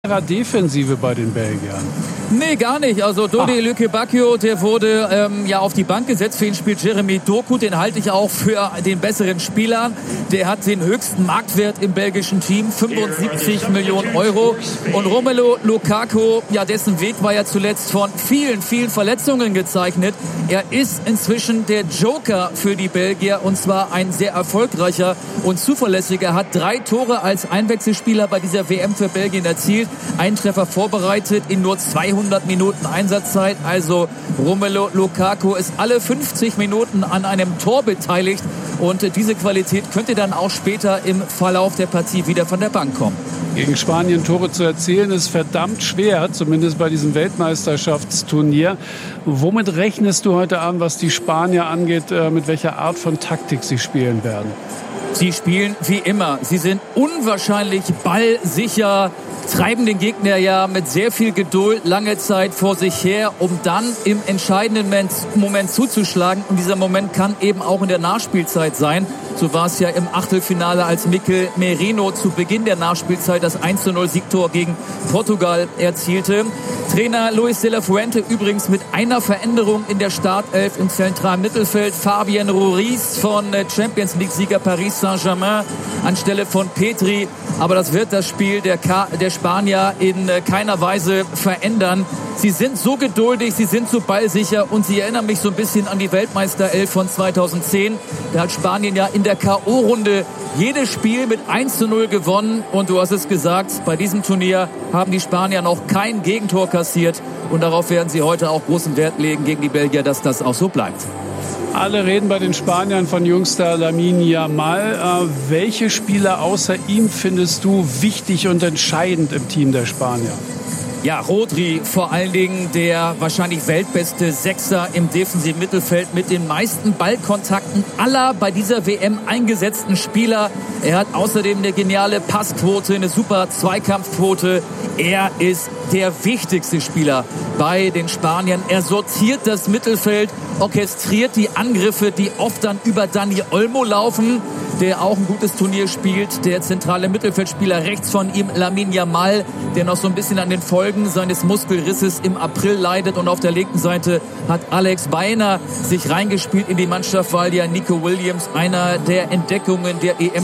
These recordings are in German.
Defensive bei den Belgiern. Nee, gar nicht. Also Dodi Lükebakio, der wurde auf die Bank gesetzt. Für ihn spielt Jeremy Doku. Den halte ich auch für den besseren Spieler. Der hat den höchsten Marktwert im belgischen Team, 75 Millionen Euro. Und Romelu Lukaku, dessen Weg war ja zuletzt von vielen, vielen Verletzungen gezeichnet. Er ist inzwischen der Joker für die Belgier und zwar ein sehr erfolgreicher und zuverlässiger. Er hat 3 Tore als Einwechselspieler bei dieser WM für Belgien erzielt. Einen Treffer vorbereitet in nur 200 Minuten Einsatzzeit. Also Romelu Lukaku ist alle 50 Minuten an einem Tor beteiligt. Und diese Qualität könnte dann auch später im Verlauf der Partie wieder von der Bank kommen. Gegen Spanien Tore zu erzielen ist verdammt schwer, zumindest bei diesem Weltmeisterschaftsturnier. Womit rechnest du heute Abend, was die Spanier angeht, mit welcher Art von Taktik sie spielen werden? Sie spielen wie immer. Sie sind unwahrscheinlich ballsicher, treiben den Gegner ja mit sehr viel Geduld lange Zeit vor sich her, um dann im entscheidenden Moment zuzuschlagen. Und dieser Moment kann eben auch in der Nachspielzeit sein. So war es ja im Achtelfinale, als Mikel Merino zu Beginn der Nachspielzeit das 1:0-Siegtor gegen Portugal erzielte. Trainer Luis de la Fuente übrigens mit einer Veränderung in der Startelf im zentralen Mittelfeld. Fabian Ruiz von Champions League-Sieger Paris Saint-Germain anstelle von Petri. Aber das wird das Spiel der Spanier in keiner Weise verändern. Sie sind so geduldig, sie sind so ballsicher und sie erinnern mich so ein bisschen an die Weltmeisterelf von 2010. Da hat Spanien ja in der K.O.-Runde jedes Spiel mit 1:0 gewonnen. Und du hast es gesagt, bei diesem Turnier haben die Spanier noch kein Gegentor kassiert. Und darauf werden sie heute auch großen Wert legen gegen die Belgier, dass das auch so bleibt. Alle reden bei den Spaniern von Jungster Lamine Yamal. Welche Spieler außer ihm findest du wichtig und entscheidend im Team der Spanier? Ja, Rodri vor allen Dingen, der wahrscheinlich weltbeste Sechser im defensiven Mittelfeld mit den meisten Ballkontakten aller bei dieser WM eingesetzten Spieler. Er hat außerdem eine geniale Passquote, eine super Zweikampfquote. Er ist der wichtigste Spieler bei den Spaniern. Er sortiert das Mittelfeld, orchestriert die Angriffe, die oft dann über Dani Olmo laufen, der auch ein gutes Turnier spielt. Der zentrale Mittelfeldspieler rechts von ihm, Lamine Yamal, der noch so ein bisschen an den Folgen seines Muskelrisses im April leidet. Und auf der linken Seite hat Alex Baena sich reingespielt in die Mannschaft, weil ja Nico Williams, einer der Entdeckungen der EM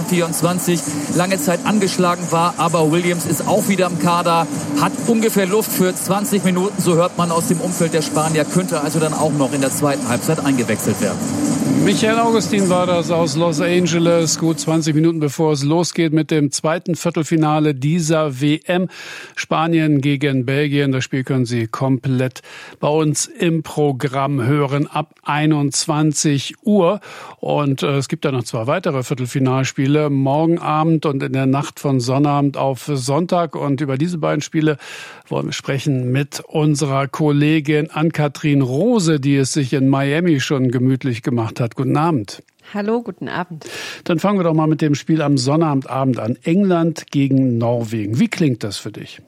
2024, lange Zeit angeschlagen war. Aber Williams ist auch wieder im Kader, hat ungefähr Luft für 20 Minuten, so hört man aus dem Umfeld der Spanier, könnte also dann auch noch in der zweiten Halbzeit eingewechselt werden. Michael Augustin war das aus Los Angeles, gut 20 Minuten bevor es losgeht mit dem zweiten Viertelfinale dieser WM. Spanien gegen Belgien. Das Spiel können Sie komplett bei uns im Programm hören ab 21 Uhr. Und es gibt ja noch 2 weitere Viertelfinalspiele, morgen Abend und in der Nacht von Sonnabend auf Sonntag. Und über diese beiden Spiele wollen wir sprechen mit unserer Kollegin Ann-Kathrin Rose, die es sich in Miami schon gemütlich gemacht hat. Guten Abend. Hallo, guten Abend. Dann fangen wir doch mal mit dem Spiel am Sonnabendabend an. England gegen Norwegen. Wie klingt das für dich?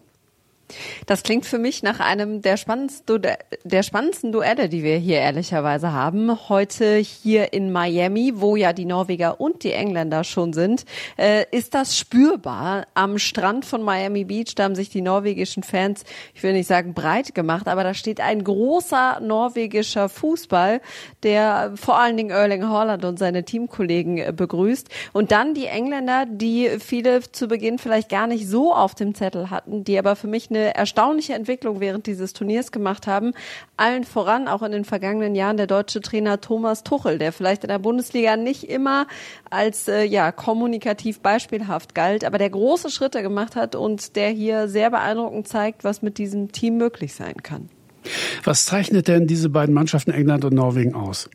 Das klingt für mich nach einem der spannendsten Duelle, die wir hier ehrlicherweise haben. Heute hier in Miami, wo ja die Norweger und die Engländer schon sind, ist das spürbar. Am Strand von Miami Beach, da haben sich die norwegischen Fans, ich will nicht sagen breit gemacht, aber da steht ein großer norwegischer Fußball, der vor allen Dingen Erling Haaland und seine Teamkollegen begrüßt. Und dann die Engländer, die viele zu Beginn vielleicht gar nicht so auf dem Zettel hatten, die aber für mich eine erstaunliche Entwicklung während dieses Turniers gemacht haben. Allen voran, auch in den vergangenen Jahren, der deutsche Trainer Thomas Tuchel, der vielleicht in der Bundesliga nicht immer als kommunikativ beispielhaft galt, aber der große Schritte gemacht hat und der hier sehr beeindruckend zeigt, was mit diesem Team möglich sein kann. Was zeichnet denn diese beiden Mannschaften England und Norwegen aus?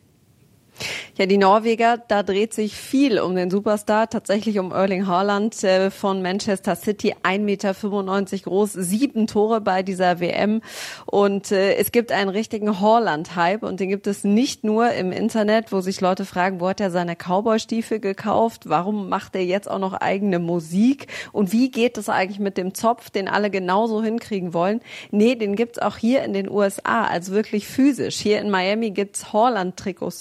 Ja, die Norweger, da dreht sich viel um den Superstar, tatsächlich um Erling Haaland von Manchester City, 1,95 Meter groß, 7 Tore bei dieser WM und es gibt einen richtigen Haaland-Hype und den gibt es nicht nur im Internet, wo sich Leute fragen, wo hat er seine Cowboy-Stiefel gekauft, warum macht er jetzt auch noch eigene Musik und wie geht es eigentlich mit dem Zopf, den alle genauso hinkriegen wollen? Nee, den gibt's auch hier in den USA, also wirklich physisch. Hier in Miami gibt's Haaland-Trikots zu kaufen.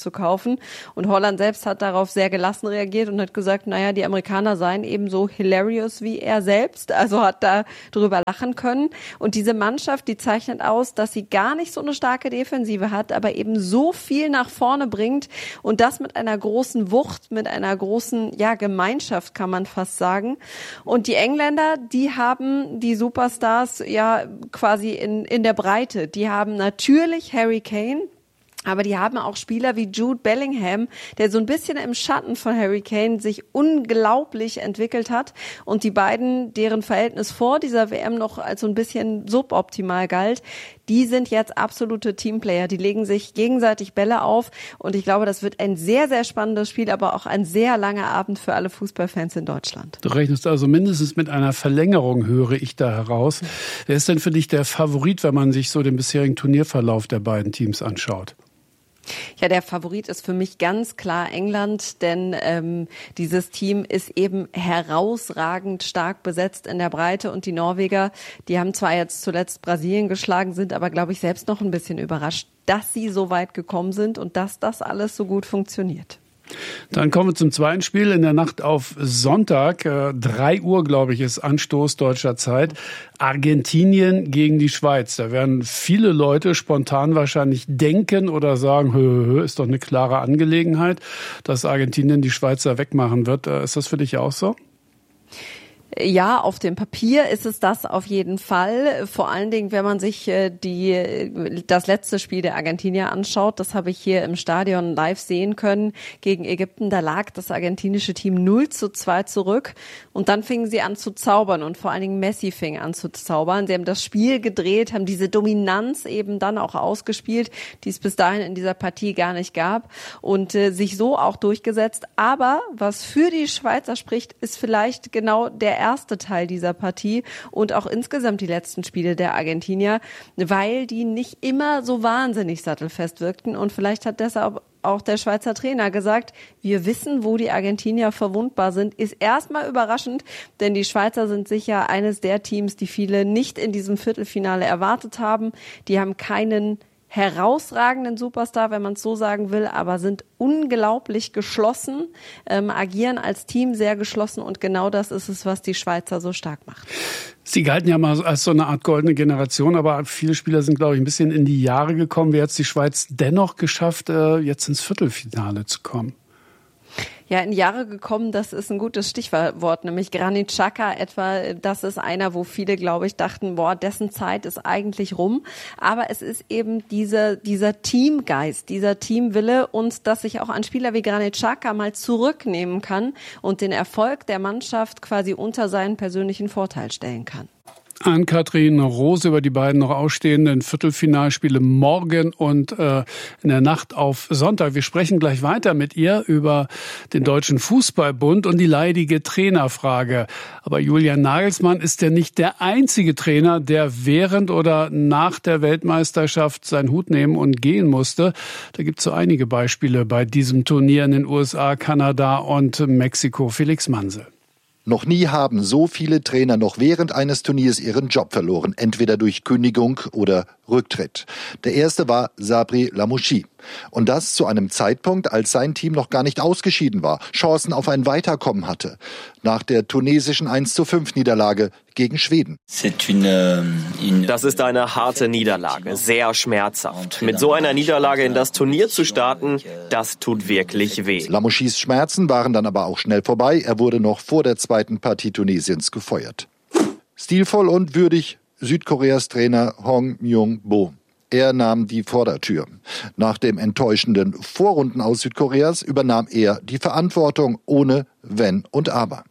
gelaufen. Und Holland selbst hat darauf sehr gelassen reagiert und hat gesagt, naja, die Amerikaner seien ebenso hilarious wie er selbst, also hat da drüber lachen können. Und diese Mannschaft, die zeichnet aus, dass sie gar nicht so eine starke Defensive hat, aber eben so viel nach vorne bringt und das mit einer großen Wucht, mit einer großen, Gemeinschaft, kann man fast sagen. Und die Engländer, die haben die Superstars quasi in der Breite. Die haben natürlich Harry Kane, aber die haben auch Spieler wie Jude Bellingham, der so ein bisschen im Schatten von Harry Kane sich unglaublich entwickelt hat. Und die beiden, deren Verhältnis vor dieser WM noch als so ein bisschen suboptimal galt, die sind jetzt absolute Teamplayer. Die legen sich gegenseitig Bälle auf. Und ich glaube, das wird ein sehr, sehr spannendes Spiel, aber auch ein sehr langer Abend für alle Fußballfans in Deutschland. Du rechnest also mindestens mit einer Verlängerung, höre ich da heraus. Wer ist denn für dich der Favorit, wenn man sich so den bisherigen Turnierverlauf der beiden Teams anschaut? Ja, der Favorit ist für mich ganz klar England, denn dieses Team ist eben herausragend stark besetzt in der Breite und die Norweger, die haben zwar jetzt zuletzt Brasilien geschlagen, sind aber, glaube ich, selbst noch ein bisschen überrascht, dass sie so weit gekommen sind und dass das alles so gut funktioniert. Dann kommen wir zum zweiten Spiel in der Nacht auf Sonntag. 3 Uhr, glaube ich, ist Anstoß deutscher Zeit. Argentinien gegen die Schweiz. Da werden viele Leute spontan wahrscheinlich denken oder sagen, ist doch eine klare Angelegenheit, dass Argentinien die Schweizer wegmachen wird. Ist das für dich auch so? Ja, auf dem Papier ist es das auf jeden Fall. Vor allen Dingen, wenn man sich das letzte Spiel der Argentinier anschaut, das habe ich hier im Stadion live sehen können, gegen Ägypten. Da lag das argentinische Team 0:2 zurück und dann fingen sie an zu zaubern und vor allen Dingen Messi fing an zu zaubern. Sie haben das Spiel gedreht, haben diese Dominanz eben dann auch ausgespielt, die es bis dahin in dieser Partie gar nicht gab und sich so auch durchgesetzt. Aber was für die Schweizer spricht, ist vielleicht genau der erste Teil dieser Partie und auch insgesamt die letzten Spiele der Argentinier, weil die nicht immer so wahnsinnig sattelfest wirkten und vielleicht hat deshalb auch der Schweizer Trainer gesagt, wir wissen, wo die Argentinier verwundbar sind, ist erstmal überraschend, denn die Schweizer sind sicher eines der Teams, die viele nicht in diesem Viertelfinale erwartet haben. Die haben keinen herausragenden Superstar, wenn man es so sagen will, aber sind unglaublich geschlossen, agieren als Team sehr geschlossen und genau das ist es, was die Schweizer so stark macht. Sie galten ja mal als so eine Art goldene Generation, aber viele Spieler sind, glaube ich, ein bisschen in die Jahre gekommen. Wie hat es die Schweiz dennoch geschafft, jetzt ins Viertelfinale zu kommen? Ja, in Jahre gekommen, das ist ein gutes Stichwort, nämlich Granit Xhaka etwa, das ist einer, wo viele, glaube ich, dachten, dessen Zeit ist eigentlich rum. Aber es ist eben dieser Teamgeist, dieser Teamwille und dass sich auch ein Spieler wie Granit Xhaka mal zurücknehmen kann und den Erfolg der Mannschaft quasi unter seinen persönlichen Vorteil stellen kann. Ann-Kathrin Rose über die beiden noch ausstehenden Viertelfinalspiele morgen und in der Nacht auf Sonntag. Wir sprechen gleich weiter mit ihr über den Deutschen Fußballbund und die leidige Trainerfrage. Aber Julian Nagelsmann ist ja nicht der einzige Trainer, der während oder nach der Weltmeisterschaft seinen Hut nehmen und gehen musste. Da gibt es so einige Beispiele bei diesem Turnier in den USA, Kanada und Mexiko. Felix Manse. Noch nie haben so viele Trainer noch während eines Turniers ihren Job verloren, entweder durch Kündigung oder Rücktritt. Der erste war Sabri Lamouchi. Und das zu einem Zeitpunkt, als sein Team noch gar nicht ausgeschieden war, Chancen auf ein Weiterkommen hatte. Nach der tunesischen 1:5-Niederlage gegen Schweden. Das ist eine harte Niederlage, sehr schmerzhaft. Mit so einer Niederlage in das Turnier zu starten, das tut wirklich weh. Lamouchis Schmerzen waren dann aber auch schnell vorbei. Er wurde noch vor der zweiten Partie Tunesiens gefeuert. Stilvoll und würdig Südkoreas Trainer Hong Myung-bo. Er nahm die Vordertür. Nach dem enttäuschenden Vorrunden aus Südkoreas übernahm er die Verantwortung ohne Wenn und Aber.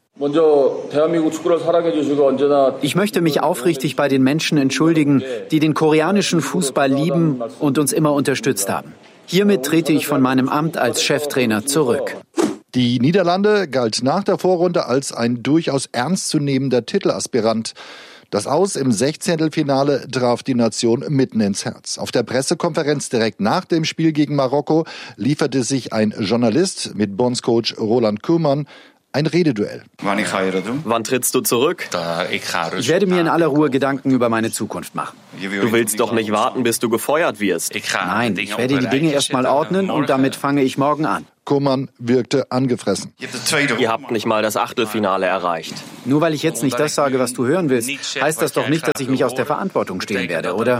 Ich möchte mich aufrichtig bei den Menschen entschuldigen, die den koreanischen Fußball lieben und uns immer unterstützt haben. Hiermit trete ich von meinem Amt als Cheftrainer zurück. Die Niederlande galt nach der Vorrunde als ein durchaus ernstzunehmender Titelaspirant. Das Aus im 16. traf die Nation mitten ins Herz. Auf der Pressekonferenz direkt nach dem Spiel gegen Marokko lieferte sich ein Journalist mit Bondscoach Roland Koeman Ein Rededuell. Wann trittst du zurück? Ich werde mir in aller Ruhe Gedanken über meine Zukunft machen. Du willst doch nicht warten, bis du gefeuert wirst. Nein, ich werde die Dinge erstmal ordnen und damit fange ich morgen an. Koeman wirkte angefressen. Ihr habt nicht mal das Achtelfinale erreicht. Nur weil ich jetzt nicht das sage, was du hören willst, heißt das doch nicht, dass ich mich aus der Verantwortung stehlen werde, oder?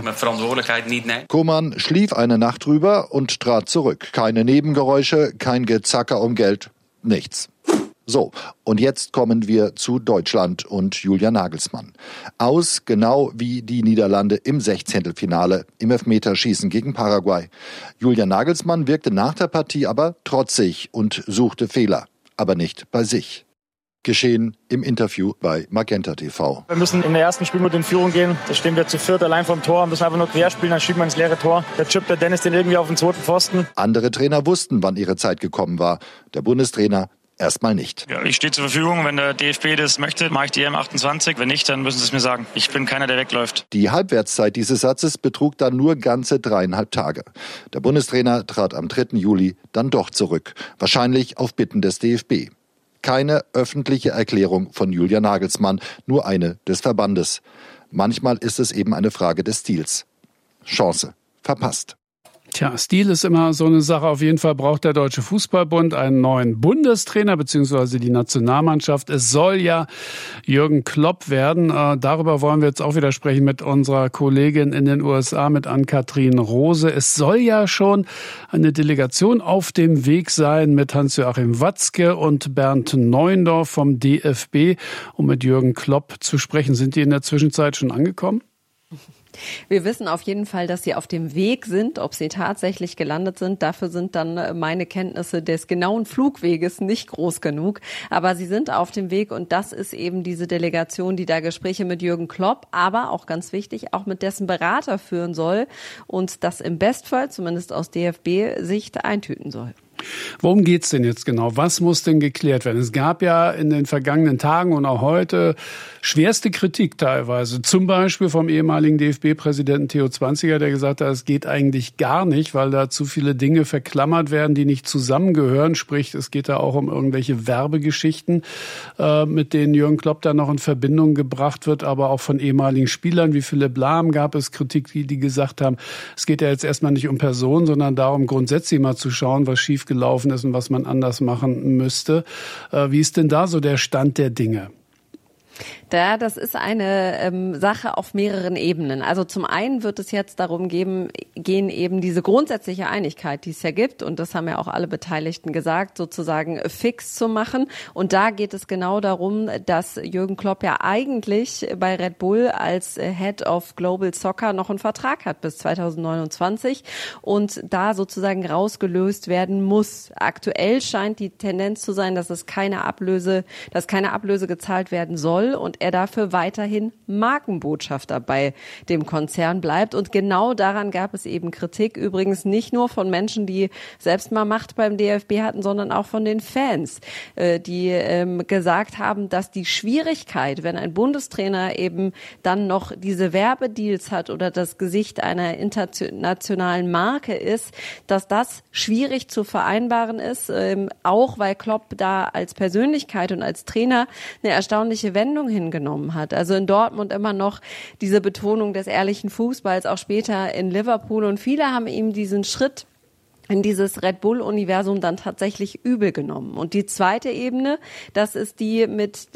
Koeman schlief eine Nacht drüber und trat zurück. Keine Nebengeräusche, kein Gezacker um Geld, nichts. So, und jetzt kommen wir zu Deutschland und Julian Nagelsmann. Aus genau wie die Niederlande im 16. im Elfmeterschießen gegen Paraguay. Julian Nagelsmann wirkte nach der Partie aber trotzig und suchte Fehler, aber nicht bei sich. Geschehen im Interview bei Magenta TV. Wir müssen in der ersten Spielminute in Führung gehen. Da stehen wir zu viert allein vom Tor, müssen einfach nur quer spielen, dann schiebt man ins leere Tor. Da chippt der Dennis den irgendwie auf den zweiten Pfosten. Andere Trainer wussten, wann ihre Zeit gekommen war. Der Bundestrainer erstmal nicht. Ja, ich stehe zur Verfügung. Wenn der DFB das möchte, mache ich die EM28. Wenn nicht, dann müssen sie es mir sagen. Ich bin keiner, der wegläuft. Die Halbwertszeit dieses Satzes betrug dann nur ganze 3,5 Tage. Der Bundestrainer trat am 3. Juli dann doch zurück. Wahrscheinlich auf Bitten des DFB. Keine öffentliche Erklärung von Julian Nagelsmann, nur eine des Verbandes. Manchmal ist es eben eine Frage des Stils. Chance verpasst. Tja, Stil ist immer so eine Sache. Auf jeden Fall braucht der Deutsche Fußballbund einen neuen Bundestrainer bzw. die Nationalmannschaft. Es soll ja Jürgen Klopp werden. Darüber wollen wir jetzt auch wieder sprechen mit unserer Kollegin in den USA, mit Ann-Kathrin Rose. Es soll ja schon eine Delegation auf dem Weg sein mit Hans-Joachim Watzke und Bernd Neuendorf vom DFB, um mit Jürgen Klopp zu sprechen. Sind die in der Zwischenzeit schon angekommen? Wir wissen auf jeden Fall, dass sie auf dem Weg sind. Ob sie tatsächlich gelandet sind, dafür sind dann meine Kenntnisse des genauen Flugweges nicht groß genug. Aber sie sind auf dem Weg und das ist eben diese Delegation, die da Gespräche mit Jürgen Klopp, aber auch ganz wichtig, auch mit dessen Berater führen soll und das im Bestfall, zumindest aus DFB-Sicht, eintüten soll. Worum geht's denn jetzt genau? Was muss denn geklärt werden? Es gab ja in den vergangenen Tagen und auch heute schwerste Kritik teilweise. Zum Beispiel vom ehemaligen DFB-Präsidenten Theo Zwanziger, der gesagt hat, es geht eigentlich gar nicht, weil da zu viele Dinge verklammert werden, die nicht zusammengehören. Sprich, es geht da auch um irgendwelche Werbegeschichten, mit denen Jürgen Klopp da noch in Verbindung gebracht wird, aber auch von ehemaligen Spielern wie Philipp Lahm gab es Kritik, die gesagt haben, es geht ja jetzt erstmal nicht um Personen, sondern darum, grundsätzlich mal zu schauen, was schief gelaufen ist und was man anders machen müsste. Wie ist denn da so der Stand der Dinge? Ja, das ist eine Sache auf mehreren Ebenen. Also zum einen wird es jetzt darum gehen, eben diese grundsätzliche Einigkeit, die es ja gibt, und das haben ja auch alle Beteiligten gesagt, sozusagen fix zu machen. Und da geht es genau darum, dass Jürgen Klopp ja eigentlich bei Red Bull als Head of Global Soccer noch einen Vertrag hat bis 2029 und da sozusagen rausgelöst werden muss. Aktuell scheint die Tendenz zu sein, dass keine Ablöse gezahlt werden soll und er dafür weiterhin Markenbotschafter bei dem Konzern bleibt. Und genau daran gab es eben Kritik. Übrigens nicht nur von Menschen, die selbst mal Macht beim DFB hatten, sondern auch von den Fans, die gesagt haben, dass die Schwierigkeit, wenn ein Bundestrainer eben dann noch diese Werbedeals hat oder das Gesicht einer internationalen Marke ist, dass das schwierig zu vereinbaren ist, auch weil Klopp da als Persönlichkeit und als Trainer eine erstaunliche Wendung hingenommen hat. Also in Dortmund immer noch diese Betonung des ehrlichen Fußballs, auch später in Liverpool. Und viele haben ihm diesen Schritt in dieses Red Bull-Universum dann tatsächlich übel genommen. Und die zweite Ebene, das ist die mit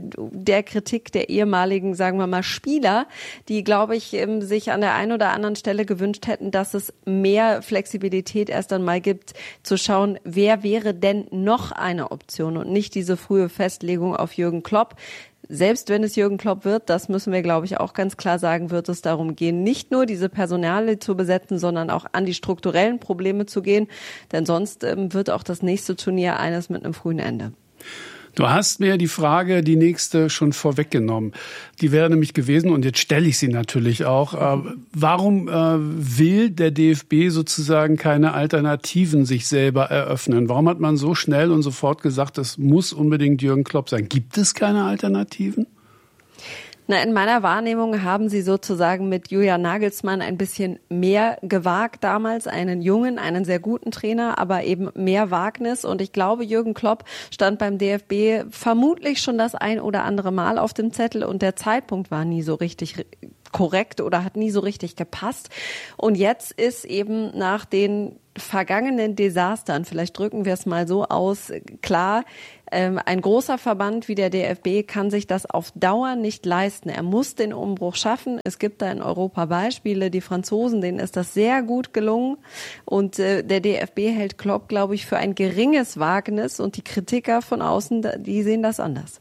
der Kritik der ehemaligen, sagen wir mal, Spieler, die, glaube ich, sich an der einen oder anderen Stelle gewünscht hätten, dass es mehr Flexibilität erst einmal gibt, zu schauen, wer wäre denn noch eine Option und nicht diese frühe Festlegung auf Jürgen Klopp. Selbst wenn es Jürgen Klopp wird, das müssen wir, glaube ich, auch ganz klar sagen, wird es darum gehen, nicht nur diese Personale zu besetzen, sondern auch an die strukturellen Probleme zu gehen. Denn sonst wird auch das nächste Turnier eines mit einem frühen Ende. Du hast mir die Frage, die nächste, schon vorweggenommen. Die wäre nämlich gewesen, und jetzt stelle ich sie natürlich auch, warum will der DFB sozusagen keine Alternativen sich selber eröffnen? Warum hat man so schnell und sofort gesagt, es muss unbedingt Jürgen Klopp sein? Gibt es keine Alternativen? In meiner Wahrnehmung haben sie sozusagen mit Julian Nagelsmann ein bisschen mehr gewagt damals, einen jungen, einen sehr guten Trainer, aber eben mehr Wagnis. Und ich glaube, Jürgen Klopp stand beim DFB vermutlich schon das ein oder andere Mal auf dem Zettel und der Zeitpunkt war nie so richtig korrekt oder hat nie so richtig gepasst. Und jetzt ist eben nach den vergangenen Desastern, vielleicht drücken wir es mal so aus, klar, ein großer Verband wie der DFB kann sich das auf Dauer nicht leisten. Er muss den Umbruch schaffen. Es gibt da in Europa Beispiele. Die Franzosen, denen ist das sehr gut gelungen. Und der DFB hält Klopp, glaube ich, für ein geringes Wagnis. Und die Kritiker von außen, die sehen das anders.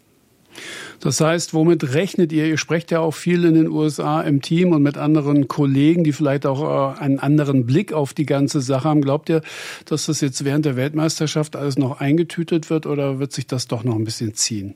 Das heißt, womit rechnet ihr? Ihr sprecht ja auch viel in den USA im Team und mit anderen Kollegen, die vielleicht auch einen anderen Blick auf die ganze Sache haben. Glaubt ihr, dass das jetzt während der Weltmeisterschaft alles noch eingetütet wird oder wird sich das doch noch ein bisschen ziehen?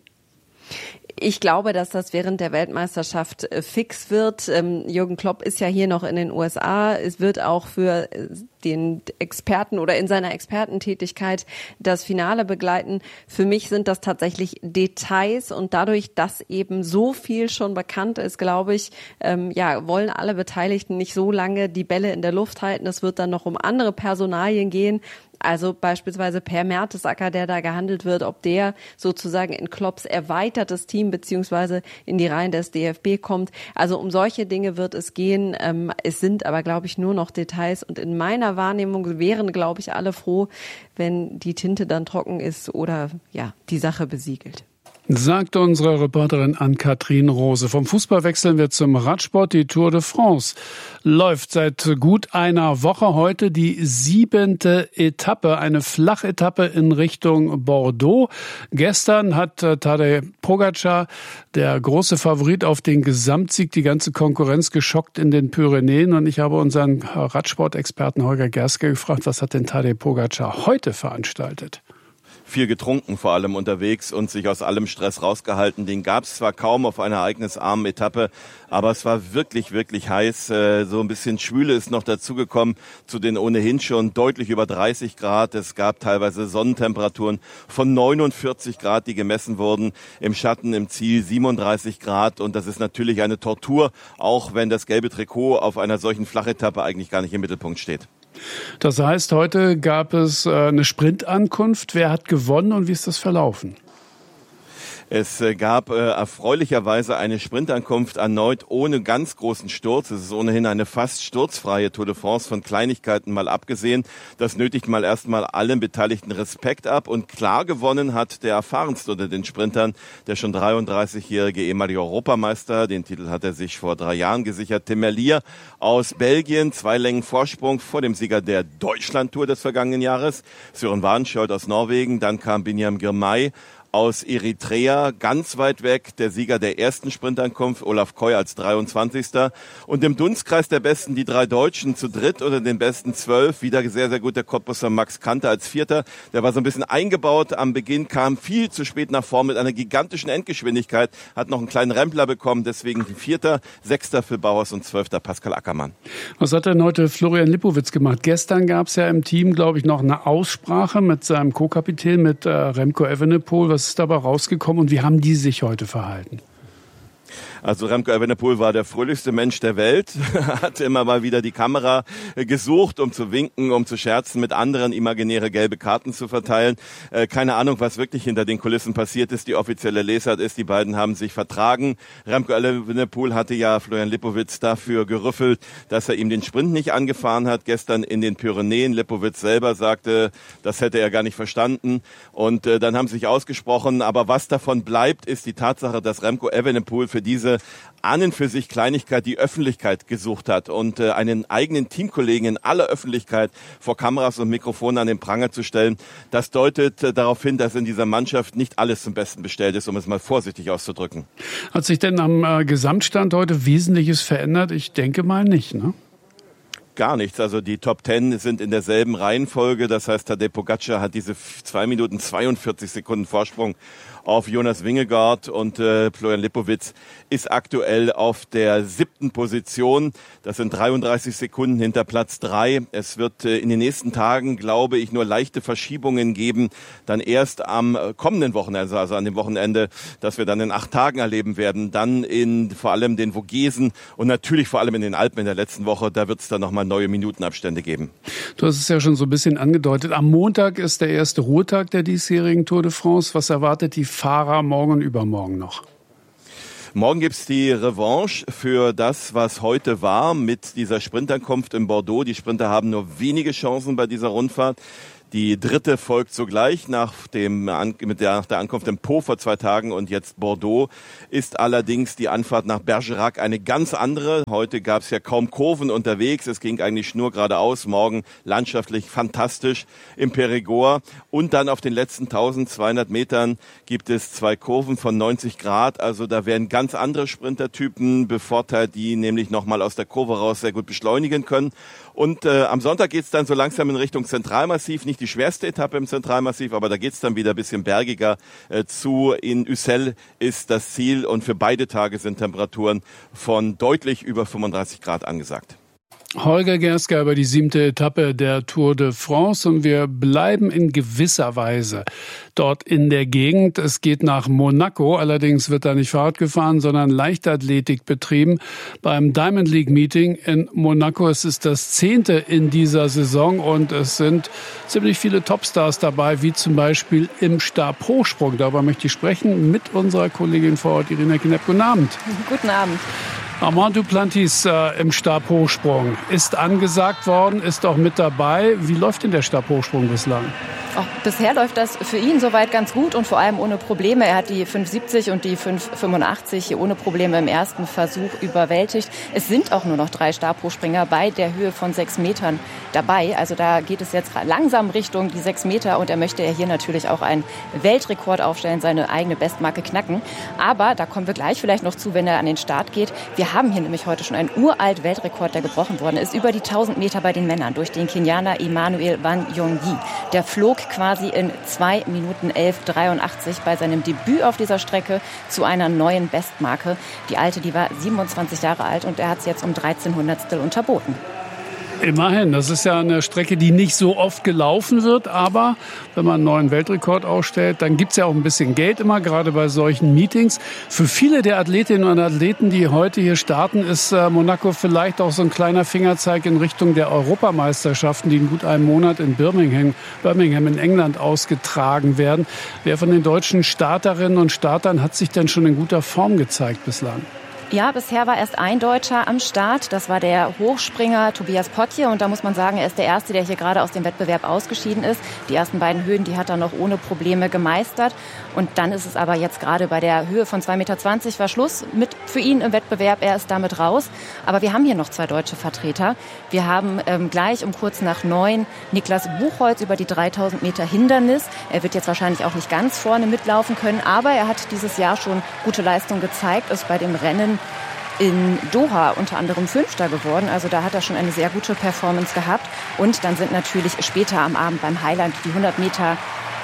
Ich glaube, dass das während der Weltmeisterschaft fix wird. Jürgen Klopp ist ja hier noch in den USA. Es wird auch für den Experten oder in seiner Expertentätigkeit das Finale begleiten. Für mich sind das tatsächlich Details und dadurch, dass eben so viel schon bekannt ist, glaube ich, wollen alle Beteiligten nicht so lange die Bälle in der Luft halten. Es wird dann noch um andere Personalien gehen. Also beispielsweise Per Mertesacker, der da gehandelt wird, ob der sozusagen in Klopps erweitertes Team beziehungsweise in die Reihen des DFB kommt. Also um solche Dinge wird es gehen. Es sind aber, glaube ich, nur noch Details. Und in meiner Wahrnehmung wären, glaube ich, alle froh, wenn die Tinte dann trocken ist oder die Sache besiegelt. Sagt unsere Reporterin Ann-Kathrin Rose. Vom Fußball wechseln wir zum Radsport. Die Tour de France läuft seit gut einer Woche. Heute die 7. Etappe, eine Flachetappe in Richtung Bordeaux. Gestern hat Tadej Pogačar, der große Favorit auf den Gesamtsieg, die ganze Konkurrenz geschockt in den Pyrenäen. Und ich habe unseren Radsportexperten Holger Gerske gefragt, was hat denn Tadej Pogačar heute veranstaltet? Viel getrunken, vor allem unterwegs und sich aus allem Stress rausgehalten. Den gab es zwar kaum auf einer ereignisarmen Etappe, aber es war wirklich, wirklich heiß. So ein bisschen Schwüle ist noch dazugekommen zu den ohnehin schon deutlich über 30 Grad. Es gab teilweise Sonnentemperaturen von 49 Grad, die gemessen wurden. Im Schatten, im Ziel 37 Grad. Und das ist natürlich eine Tortur, auch wenn das gelbe Trikot auf einer solchen Flachetappe eigentlich gar nicht im Mittelpunkt steht. Das heißt, heute gab es eine Sprintankunft. Wer hat gewonnen und wie ist das verlaufen? Es gab erfreulicherweise eine Sprintankunft erneut ohne ganz großen Sturz. Es ist ohnehin eine fast sturzfreie Tour de France, von Kleinigkeiten mal abgesehen. Das nötigt mal erstmal allen Beteiligten Respekt ab. Und klar gewonnen hat der erfahrenste unter den Sprintern, der schon 33-jährige ehemalige Europameister. Den Titel hat er sich vor 3 Jahren gesichert. Tim Merlier aus Belgien, 2 Längen Vorsprung vor dem Sieger der Deutschland-Tour des vergangenen Jahres. Sören Warnschjold aus Norwegen, dann kam Binyam Girmay aus Eritrea, ganz weit weg, der Sieger der ersten Sprintankunft, Olaf Koy als 23. Und im Dunstkreis der Besten die 3 Deutschen zu dritt unter den besten 12. Wieder sehr, sehr gut der Cottbusser Max Kanter als 4. Der war so ein bisschen eingebaut am Beginn, kam viel zu spät nach vorn mit einer gigantischen Endgeschwindigkeit, hat noch einen kleinen Rempler bekommen, deswegen 4., 6. für Bauers und 12. Pascal Ackermann. Was hat denn heute Florian Lipowitz gemacht? Gestern gab es ja im Team, glaube ich, noch eine Aussprache mit seinem Co-Kapitän, mit Remco Evenepoel. Was ist dabei rausgekommen und wie haben die sich heute verhalten? Also Remco Evenepoel war der fröhlichste Mensch der Welt, hat immer mal wieder die Kamera gesucht, um zu winken, um zu scherzen, mit anderen imaginäre gelbe Karten zu verteilen. Keine Ahnung, was wirklich hinter den Kulissen passiert ist. Die offizielle Lesart ist, die beiden haben sich vertragen. Remco Evenepoel hatte ja Florian Lipowitz dafür gerüffelt, dass er ihm den Sprint nicht angefahren hat. Gestern in den Pyrenäen. Lipowitz selber sagte, das hätte er gar nicht verstanden. Und dann haben sie sich ausgesprochen. Aber was davon bleibt, ist die Tatsache, dass Remco Evenepoel für diese an und für sich Kleinigkeit die Öffentlichkeit gesucht hat und einen eigenen Teamkollegen in aller Öffentlichkeit vor Kameras und Mikrofonen an den Pranger zu stellen, das deutet darauf hin, dass in dieser Mannschaft nicht alles zum Besten bestellt ist, um es mal vorsichtig auszudrücken. Hat sich denn am Gesamtstand heute Wesentliches verändert? Ich denke mal nicht, ne? gar nichts. Also die Top 10 sind in derselben Reihenfolge. Das heißt, Tadej Pogačar hat diese 2 Minuten 42 Sekunden Vorsprung auf Jonas Vingegaard und Florian Lipowitz ist aktuell auf der 7. Position. Das sind 33 Sekunden hinter Platz 3. Es wird in den nächsten Tagen, glaube ich, nur leichte Verschiebungen geben. Dann erst am kommenden Wochenende, also an dem Wochenende, das wir dann in 8 Tagen erleben werden. Dann in vor allem den Vogesen und natürlich vor allem in den Alpen in der letzten Woche. Da wird es dann nochmal neue Minutenabstände geben. Du hast es ja schon so ein bisschen angedeutet. Am Montag ist der erste Ruhetag der diesjährigen Tour de France. Was erwartet die Fahrer morgen und übermorgen noch? Morgen gibt's die Revanche für das, was heute war mit dieser Sprintankunft in Bordeaux. Die Sprinter haben nur wenige Chancen bei dieser Rundfahrt. Die dritte folgt sogleich nach der Ankunft in Pau vor 2 Tagen und jetzt Bordeaux. Ist allerdings die Anfahrt nach Bergerac eine ganz andere. Heute gab es ja kaum Kurven unterwegs. Es ging eigentlich schnurgeradeaus. Morgen landschaftlich fantastisch im Périgord. Und dann auf den letzten 1200 Metern gibt es 2 Kurven von 90 Grad. Also da werden ganz andere Sprintertypen bevorteilt, die nämlich nochmal aus der Kurve raus sehr gut beschleunigen können. Und am Sonntag geht's dann so langsam in Richtung Zentralmassiv. Nicht die schwerste Etappe im Zentralmassiv, aber da geht's dann wieder ein bisschen bergiger zu. In Ussel ist das Ziel und für beide Tage sind Temperaturen von deutlich über 35 Grad angesagt. Holger Gerska über die 7. Etappe der Tour de France und wir bleiben in gewisser Weise dort in der Gegend. Es geht nach Monaco, allerdings wird da nicht Fahrrad gefahren, sondern Leichtathletik betrieben. Beim Diamond League Meeting in Monaco, es ist das 10. in dieser Saison und es sind ziemlich viele Topstars dabei, wie zum Beispiel im Stabhochsprung. Darüber möchte ich sprechen mit unserer Kollegin vor Ort, Irina Knepp. Guten Abend. Guten Abend. Armand Duplantis im Stabhochsprung ist angesagt worden, ist auch mit dabei. Wie läuft denn der Stabhochsprung bislang? Auch bisher läuft das für ihn soweit ganz gut und vor allem ohne Probleme. Er hat die 5,70 und die 5,85 hier ohne Probleme im ersten Versuch überwältigt. Es sind auch nur noch 3 Stabhochspringer bei der Höhe von 6 Metern dabei. Also da geht es jetzt langsam Richtung die 6 Meter und er möchte hier natürlich auch einen Weltrekord aufstellen, seine eigene Bestmarke knacken. Aber da kommen wir gleich vielleicht noch zu, wenn er an den Start geht. Wir haben hier nämlich heute schon einen uralt Weltrekord, der gebrochen worden ist, über die 1000 Meter bei den Männern durch den Kenianer Emmanuel Wanyonyi. Der flog quasi in 2 Minuten 11,83 bei seinem Debüt auf dieser Strecke zu einer neuen Bestmarke. Die alte, die war 27 Jahre alt und er hat es jetzt um 1300stel unterboten. Immerhin, das ist ja eine Strecke, die nicht so oft gelaufen wird, aber wenn man einen neuen Weltrekord aufstellt, dann gibt's ja auch ein bisschen Geld immer, gerade bei solchen Meetings. Für viele der Athletinnen und Athleten, die heute hier starten, ist Monaco vielleicht auch so ein kleiner Fingerzeig in Richtung der Europameisterschaften, die in gut einem Monat in Birmingham in England ausgetragen werden. Wer von den deutschen Starterinnen und Startern hat sich denn schon in guter Form gezeigt bislang? Ja, bisher war erst ein Deutscher am Start. Das war der Hochspringer Tobias Potje. Und da muss man sagen, er ist der Erste, der hier gerade aus dem Wettbewerb ausgeschieden ist. Die ersten beiden Höhen, die hat er noch ohne Probleme gemeistert. Und dann ist es aber jetzt gerade bei der Höhe von 2,20 Meter war Schluss für ihn im Wettbewerb. Er ist damit raus. Aber wir haben hier noch 2 deutsche Vertreter. Wir haben gleich um kurz nach 9 Niklas Buchholz über die 3000 Meter Hindernis. Er wird jetzt wahrscheinlich auch nicht ganz vorne mitlaufen können. Aber er hat dieses Jahr schon gute Leistung gezeigt, ist bei dem Rennen in Doha unter anderem 5. geworden. Also da hat er schon eine sehr gute Performance gehabt. Und dann sind natürlich später am Abend beim Highland die 100 Meter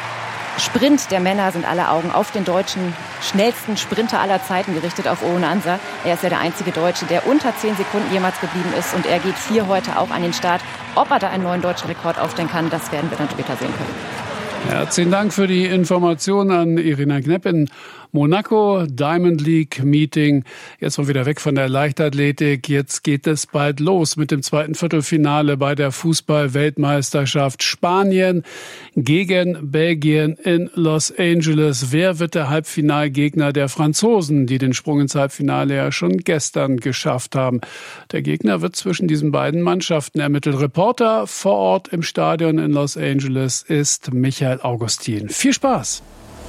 Sprint der Männer, sind alle Augen auf den deutschen schnellsten Sprinter aller Zeiten gerichtet, auf Owen Ansa. Er ist ja der einzige Deutsche, der unter 10 Sekunden jemals geblieben ist. Und er geht hier heute auch an den Start. Ob er da einen neuen deutschen Rekord aufstellen kann, das werden wir dann später sehen können. Herzlichen Dank für die Information an Irina Knepp in Monaco, Diamond League Meeting. Jetzt mal wieder weg von der Leichtathletik. Jetzt geht es bald los mit dem zweiten Viertelfinale bei der Fußball-Weltmeisterschaft. Spanien gegen Belgien in Los Angeles. Wer wird der Halbfinalgegner der Franzosen, die den Sprung ins Halbfinale ja schon gestern geschafft haben? Der Gegner wird zwischen diesen beiden Mannschaften ermittelt. Reporter vor Ort im Stadion in Los Angeles ist Michael Augustin. Viel Spaß!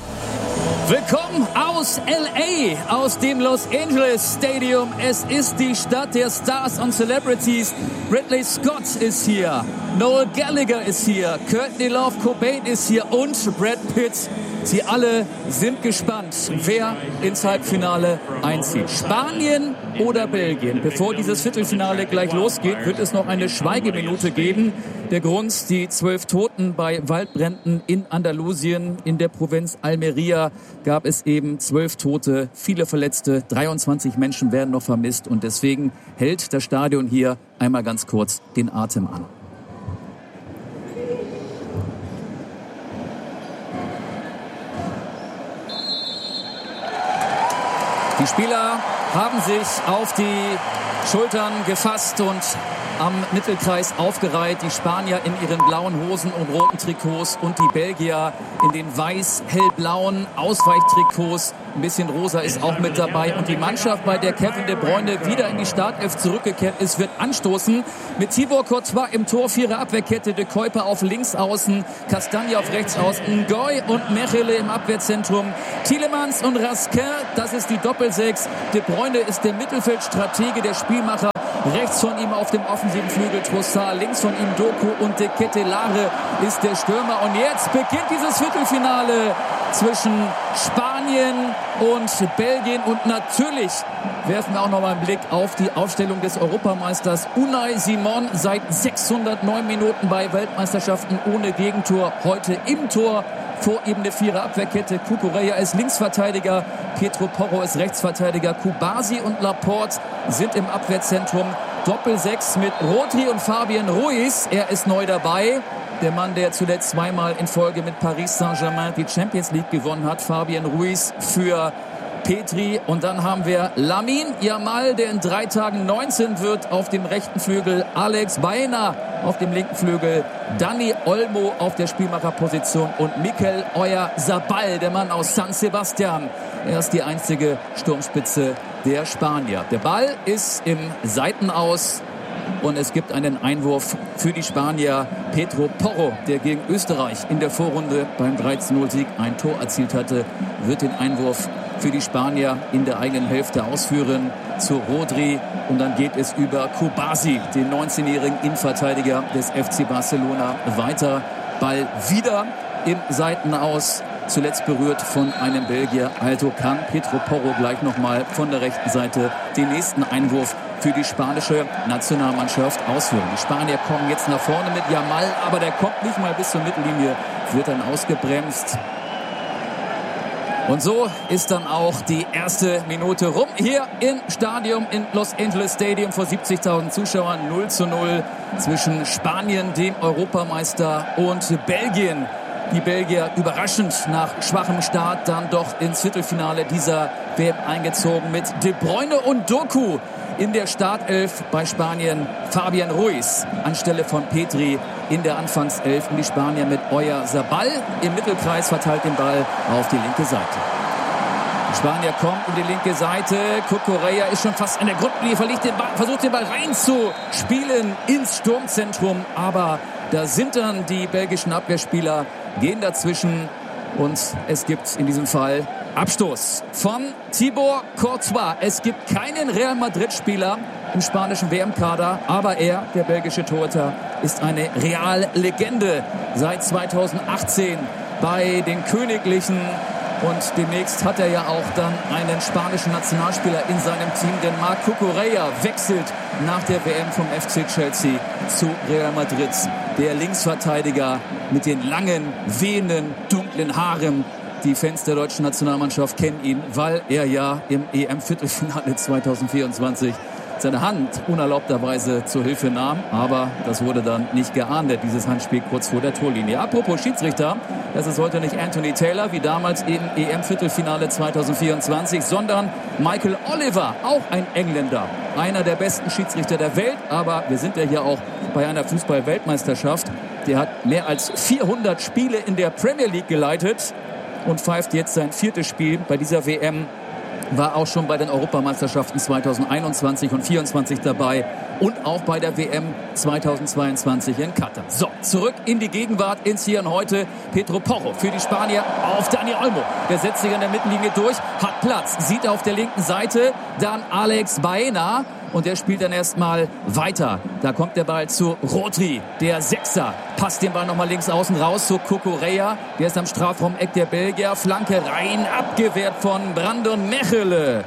Willkommen aus L.A., aus dem Los Angeles Stadium. Es ist die Stadt der Stars und Celebrities. Ridley Scott ist hier, Noel Gallagher ist hier, Courtney Love Cobain ist hier und Brad Pitt Sie alle sind gespannt, wer ins Halbfinale einzieht. Spanien oder Belgien? Bevor dieses Viertelfinale gleich losgeht, wird es noch eine Schweigeminute geben. Der Grund, die 12 Toten bei Waldbränden in Andalusien. In der Provinz Almería gab es eben 12 Tote, viele Verletzte, 23 Menschen werden noch vermisst. Und deswegen hält das Stadion hier einmal ganz kurz den Atem an. Die Spieler haben sich auf die Schultern gefasst und am Mittelkreis aufgereiht. Die Spanier in ihren blauen Hosen und roten Trikots und die Belgier in den weiß-hellblauen Ausweichtrikots. Ein bisschen rosa ist auch mit dabei. Und die Mannschaft, bei der Kevin De Bruyne wieder in die Startelf zurückgekehrt ist, wird anstoßen. Mit Thibaut Courtois im Tor, 4er Abwehrkette, De Kuyper auf links außen, Castagne auf rechts außen, Goy und Mechele im Abwehrzentrum, Tielemans und Raskin, das ist die Doppelsechs. De Bruyne ist der Mittelfeldstratege, der Spielmacher. Rechts von ihm auf dem offensiven Flügel Trossard, links von ihm Doku und De Ketelaere ist der Stürmer. Und jetzt beginnt dieses Viertelfinale zwischen Spanien und Belgien. Und natürlich werfen wir auch noch mal einen Blick auf die Aufstellung des Europameisters Unai Simon. Seit 609 Minuten bei Weltmeisterschaften ohne Gegentor. Heute im Tor. Vor ihm eine 4er Abwehrkette. Cucurella ist Linksverteidiger. Pedro Porro ist Rechtsverteidiger. Kubasi und Laporte sind im Abwehrzentrum. Doppel-6 mit Rodri und Fabian Ruiz. Er ist neu dabei. Der Mann, der zuletzt zweimal in Folge mit Paris Saint-Germain die Champions League gewonnen hat. Fabian Ruiz für Pedri. Und dann haben wir Lamine Yamal, der in 3 Tagen 19 wird, auf dem rechten Flügel. Alex Baena auf dem linken Flügel. Dani Olmo auf der Spielmacherposition. Und Mikel Oyarzabal, der Mann aus San Sebastian. Er ist die einzige Sturmspitze der Spanier. Der Ball ist im Seitenaus. Und es gibt einen Einwurf für die Spanier. Pedro Porro, der gegen Österreich in der Vorrunde beim 3-0-Sieg ein Tor erzielt hatte, wird den Einwurf für die Spanier in der eigenen Hälfte ausführen zu Rodri. Und dann geht es über Kubasi, den 19-jährigen Innenverteidiger des FC Barcelona, weiter. Ball wieder im Seitenaus. Zuletzt berührt von einem Belgier. Also kann Pedro Porro gleich nochmal von der rechten Seite den nächsten Einwurf für die spanische Nationalmannschaft ausführen. Die Spanier kommen jetzt nach vorne mit Yamal, aber der kommt nicht mal bis zur Mittellinie, wird dann ausgebremst. Und so ist dann auch die erste Minute rum. Hier im Stadion in Los Angeles Stadium vor 70.000 Zuschauern. 0:0 zwischen Spanien, dem Europameister, und Belgien. Die Belgier überraschend nach schwachem Start dann doch ins Viertelfinale dieser WM eingezogen mit De Bruyne und Doku in der Startelf. Bei Spanien Fabian Ruiz anstelle von Pedri in der Anfangself. Und die Spanier mit Oyarzabal im Mittelkreis verteilt den Ball auf die linke Seite. Die Spanier kommen in die linke Seite. Cucurella ist schon fast an der Grundlinie, versucht den Ball reinzuspielen ins Sturmzentrum. Aber da sind dann die belgischen Abwehrspieler, gehen dazwischen und es gibt in diesem Fall Abstoß von Thibaut Courtois. Es gibt keinen Real Madrid-Spieler im spanischen WM-Kader, aber er, der belgische Torhüter, ist eine Real-Legende seit 2018 bei den Königlichen. Und demnächst hat er ja auch dann einen spanischen Nationalspieler in seinem Team, denn Marc Cucurella wechselt nach der WM vom FC Chelsea zu Real Madrid. Der Linksverteidiger mit den langen, wehenden, dunklen Haaren. Die Fans der deutschen Nationalmannschaft kennen ihn, weil er ja im EM-Viertelfinale 2024 seine Hand unerlaubterweise zur Hilfe nahm. Aber das wurde dann nicht geahndet, dieses Handspiel kurz vor der Torlinie. Apropos Schiedsrichter, das ist heute nicht Anthony Taylor, wie damals im EM-Viertelfinale 2024, sondern Michael Oliver, auch ein Engländer. Einer der besten Schiedsrichter der Welt, aber wir sind ja hier auch bei einer Fußball-Weltmeisterschaft. Der hat mehr als 400 Spiele in der Premier League geleitet und pfeift jetzt sein 4. Spiel bei dieser WM. War auch schon bei den Europameisterschaften 2021 und 2024 dabei und auch bei der WM 2022 in Katar. So, zurück in die Gegenwart, ins Hier und Heute. Pedro Porro für die Spanier auf Dani Olmo. Der setzt sich an der Mittellinie durch, hat Platz, sieht auf der linken Seite dann Alex Baena. und der spielt dann erstmal weiter. Da kommt der Ball zu Rodri, der Sechser. Passt den Ball nochmal links außen raus zu Cucurella. Der ist am Strafraum-Eck der Belgier. Flanke rein, abgewehrt von Brandon Mechelen.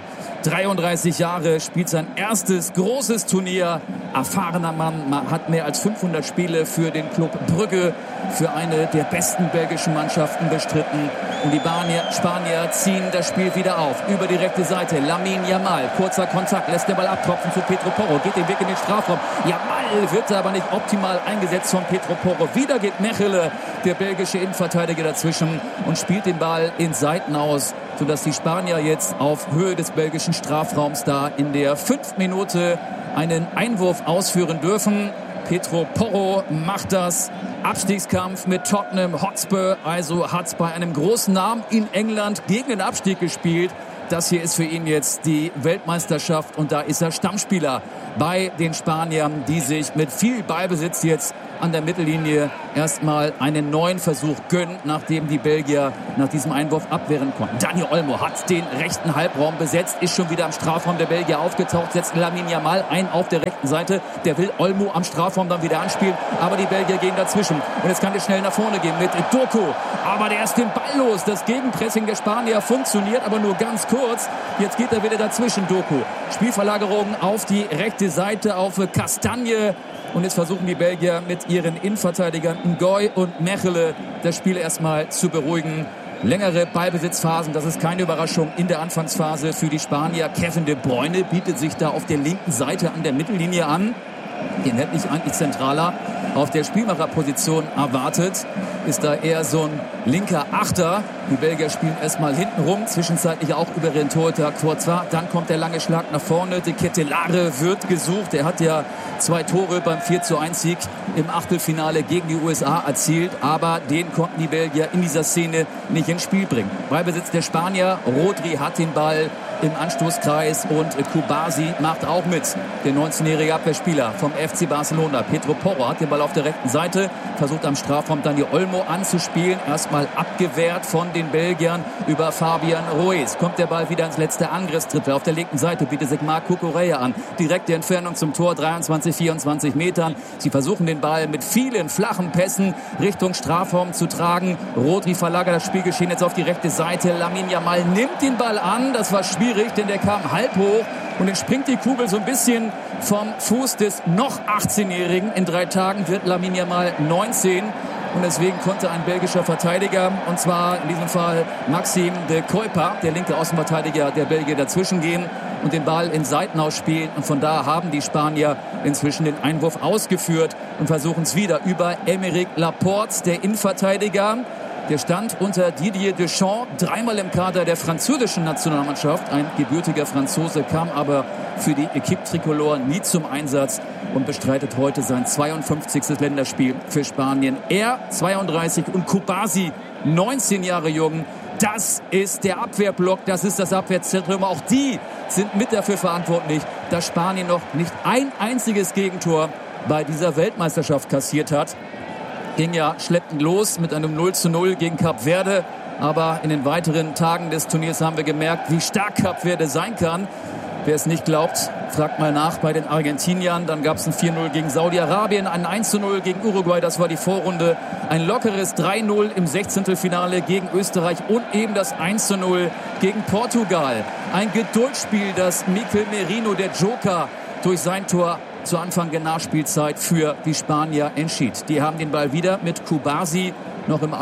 33 Jahre, spielt sein erstes großes Turnier. Erfahrener Mann, hat mehr als 500 Spiele für den Club Brügge, für eine der besten belgischen Mannschaften bestritten. Und die Spanier ziehen das Spiel wieder auf. Über die rechte Seite, Lamine Yamal, kurzer Kontakt, lässt den Ball abtropfen zu Pedro Porro, geht den Weg in den Strafraum. Yamal wird aber nicht optimal eingesetzt von Pedro Porro. Wieder geht Mechelen, der belgische Innenverteidiger, dazwischen und spielt den Ball in Seiten aus, sodass die Spanier jetzt auf Höhe des belgischen Strafraums da in der 5. Minute einen Einwurf ausführen dürfen. Pedro Porro macht das. Abstiegskampf mit Tottenham Hotspur, also hat es bei einem großen Namen in England gegen den Abstieg gespielt. Das hier ist für ihn jetzt die Weltmeisterschaft und da ist er Stammspieler bei den Spaniern, die sich mit viel Ballbesitz jetzt an der Mittellinie erstmal einen neuen Versuch gönnen, nachdem die Belgier nach diesem Einwurf abwehren konnten. Dani Olmo hat den rechten Halbraum besetzt, ist schon wieder am Strafraum der Belgier aufgetaucht, setzt Lamine Yamal ein auf der rechten Seite. Der will Olmo am Strafraum dann wieder anspielen, aber die Belgier gehen dazwischen. Und jetzt kann es schnell nach vorne gehen mit Doku. Aber der ist den Ball los. Das Gegenpressing der Spanier funktioniert, aber nur ganz kurz. Jetzt geht er wieder dazwischen, Doku. Spielverlagerung auf die rechte Seite, auf Castagne. Und jetzt versuchen die Belgier mit ihren Innenverteidigern Ngoy und Mechelen das Spiel erstmal zu beruhigen. Längere Ballbesitzphasen, das ist keine Überraschung in der Anfangsphase für die Spanier. Kevin De Bruyne bietet sich da auf der linken Seite an der Mittellinie an. Den hätte ich eigentlich zentraler auf der Spielmacherposition erwartet. Ist da eher so ein linker Achter. Die Belgier spielen erstmal hinten rum, zwischenzeitlich auch über den Torhüter Courtois. Dann kommt der lange Schlag nach vorne. De Ketelaere wird gesucht. Er hat ja 2 Tore beim 4:1-Sieg im Achtelfinale gegen die USA erzielt. Aber den konnten die Belgier in dieser Szene nicht ins Spiel bringen. Ballbesitz der Spanier. Rodri hat den Ball im Anstoßkreis und Kubasi macht auch mit. Der 19-jährige Abwehrspieler vom FC Barcelona. Pedro Porro hat den Ball auf der rechten Seite, versucht am Strafraum Dani Olmo anzuspielen. Erstmal abgewehrt von den Belgiern über Fabian Ruiz. Kommt der Ball wieder ins letzte Angriffsdrittel. Auf der linken Seite bietet sich Marc Cucurella an. Direkte Entfernung zum Tor, 23, 24 Metern. Sie versuchen den Ball mit vielen flachen Pässen Richtung Strafraum zu tragen. Rodri verlagert das Spielgeschehen jetzt auf die rechte Seite. Lamine Yamal nimmt den Ball an. Das war schwierig, denn der kam halb hoch und dann springt die Kugel so ein bisschen vom Fuß des noch 18-Jährigen. In 3 Tagen wird Lamine Yamal 19 und deswegen konnte ein belgischer Verteidiger, und zwar in diesem Fall Maxime de Kuyper, der linke Außenverteidiger der Belgier, dazwischen gehen und den Ball in Seiten ausspielen. Und von da haben die Spanier inzwischen den Einwurf ausgeführt und versuchen es wieder über Aymeric Laporte, der Innenverteidiger. Der stand unter Didier Deschamps 3-mal im Kader der französischen Nationalmannschaft. Ein gebürtiger Franzose, kam aber für die Equipe Tricolore nie zum Einsatz und bestreitet heute sein 52. Länderspiel für Spanien. Er 32 und Kubasi 19 Jahre jung. Das ist der Abwehrblock, das ist das Abwehrzentrum. Auch die sind mit dafür verantwortlich, dass Spanien noch nicht ein einziges Gegentor bei dieser Weltmeisterschaft kassiert hat. Ging ja schleppend los mit einem 0:0 gegen Kap Verde. Aber in den weiteren Tagen des Turniers haben wir gemerkt, wie stark Kap Verde sein kann. Wer es nicht glaubt, fragt mal nach bei den Argentiniern. Dann gab es ein 4:0 gegen Saudi-Arabien, ein 1:0 gegen Uruguay, das war die Vorrunde. Ein lockeres 3:0 im 16. gegen Österreich und eben das 1:0 gegen Portugal. Ein Geduldsspiel, das Mikel Merino, der Joker, durch sein Tor zu Anfang der Nachspielzeit für die Spanier entschied. Die haben den Ball wieder mit Kubasi noch in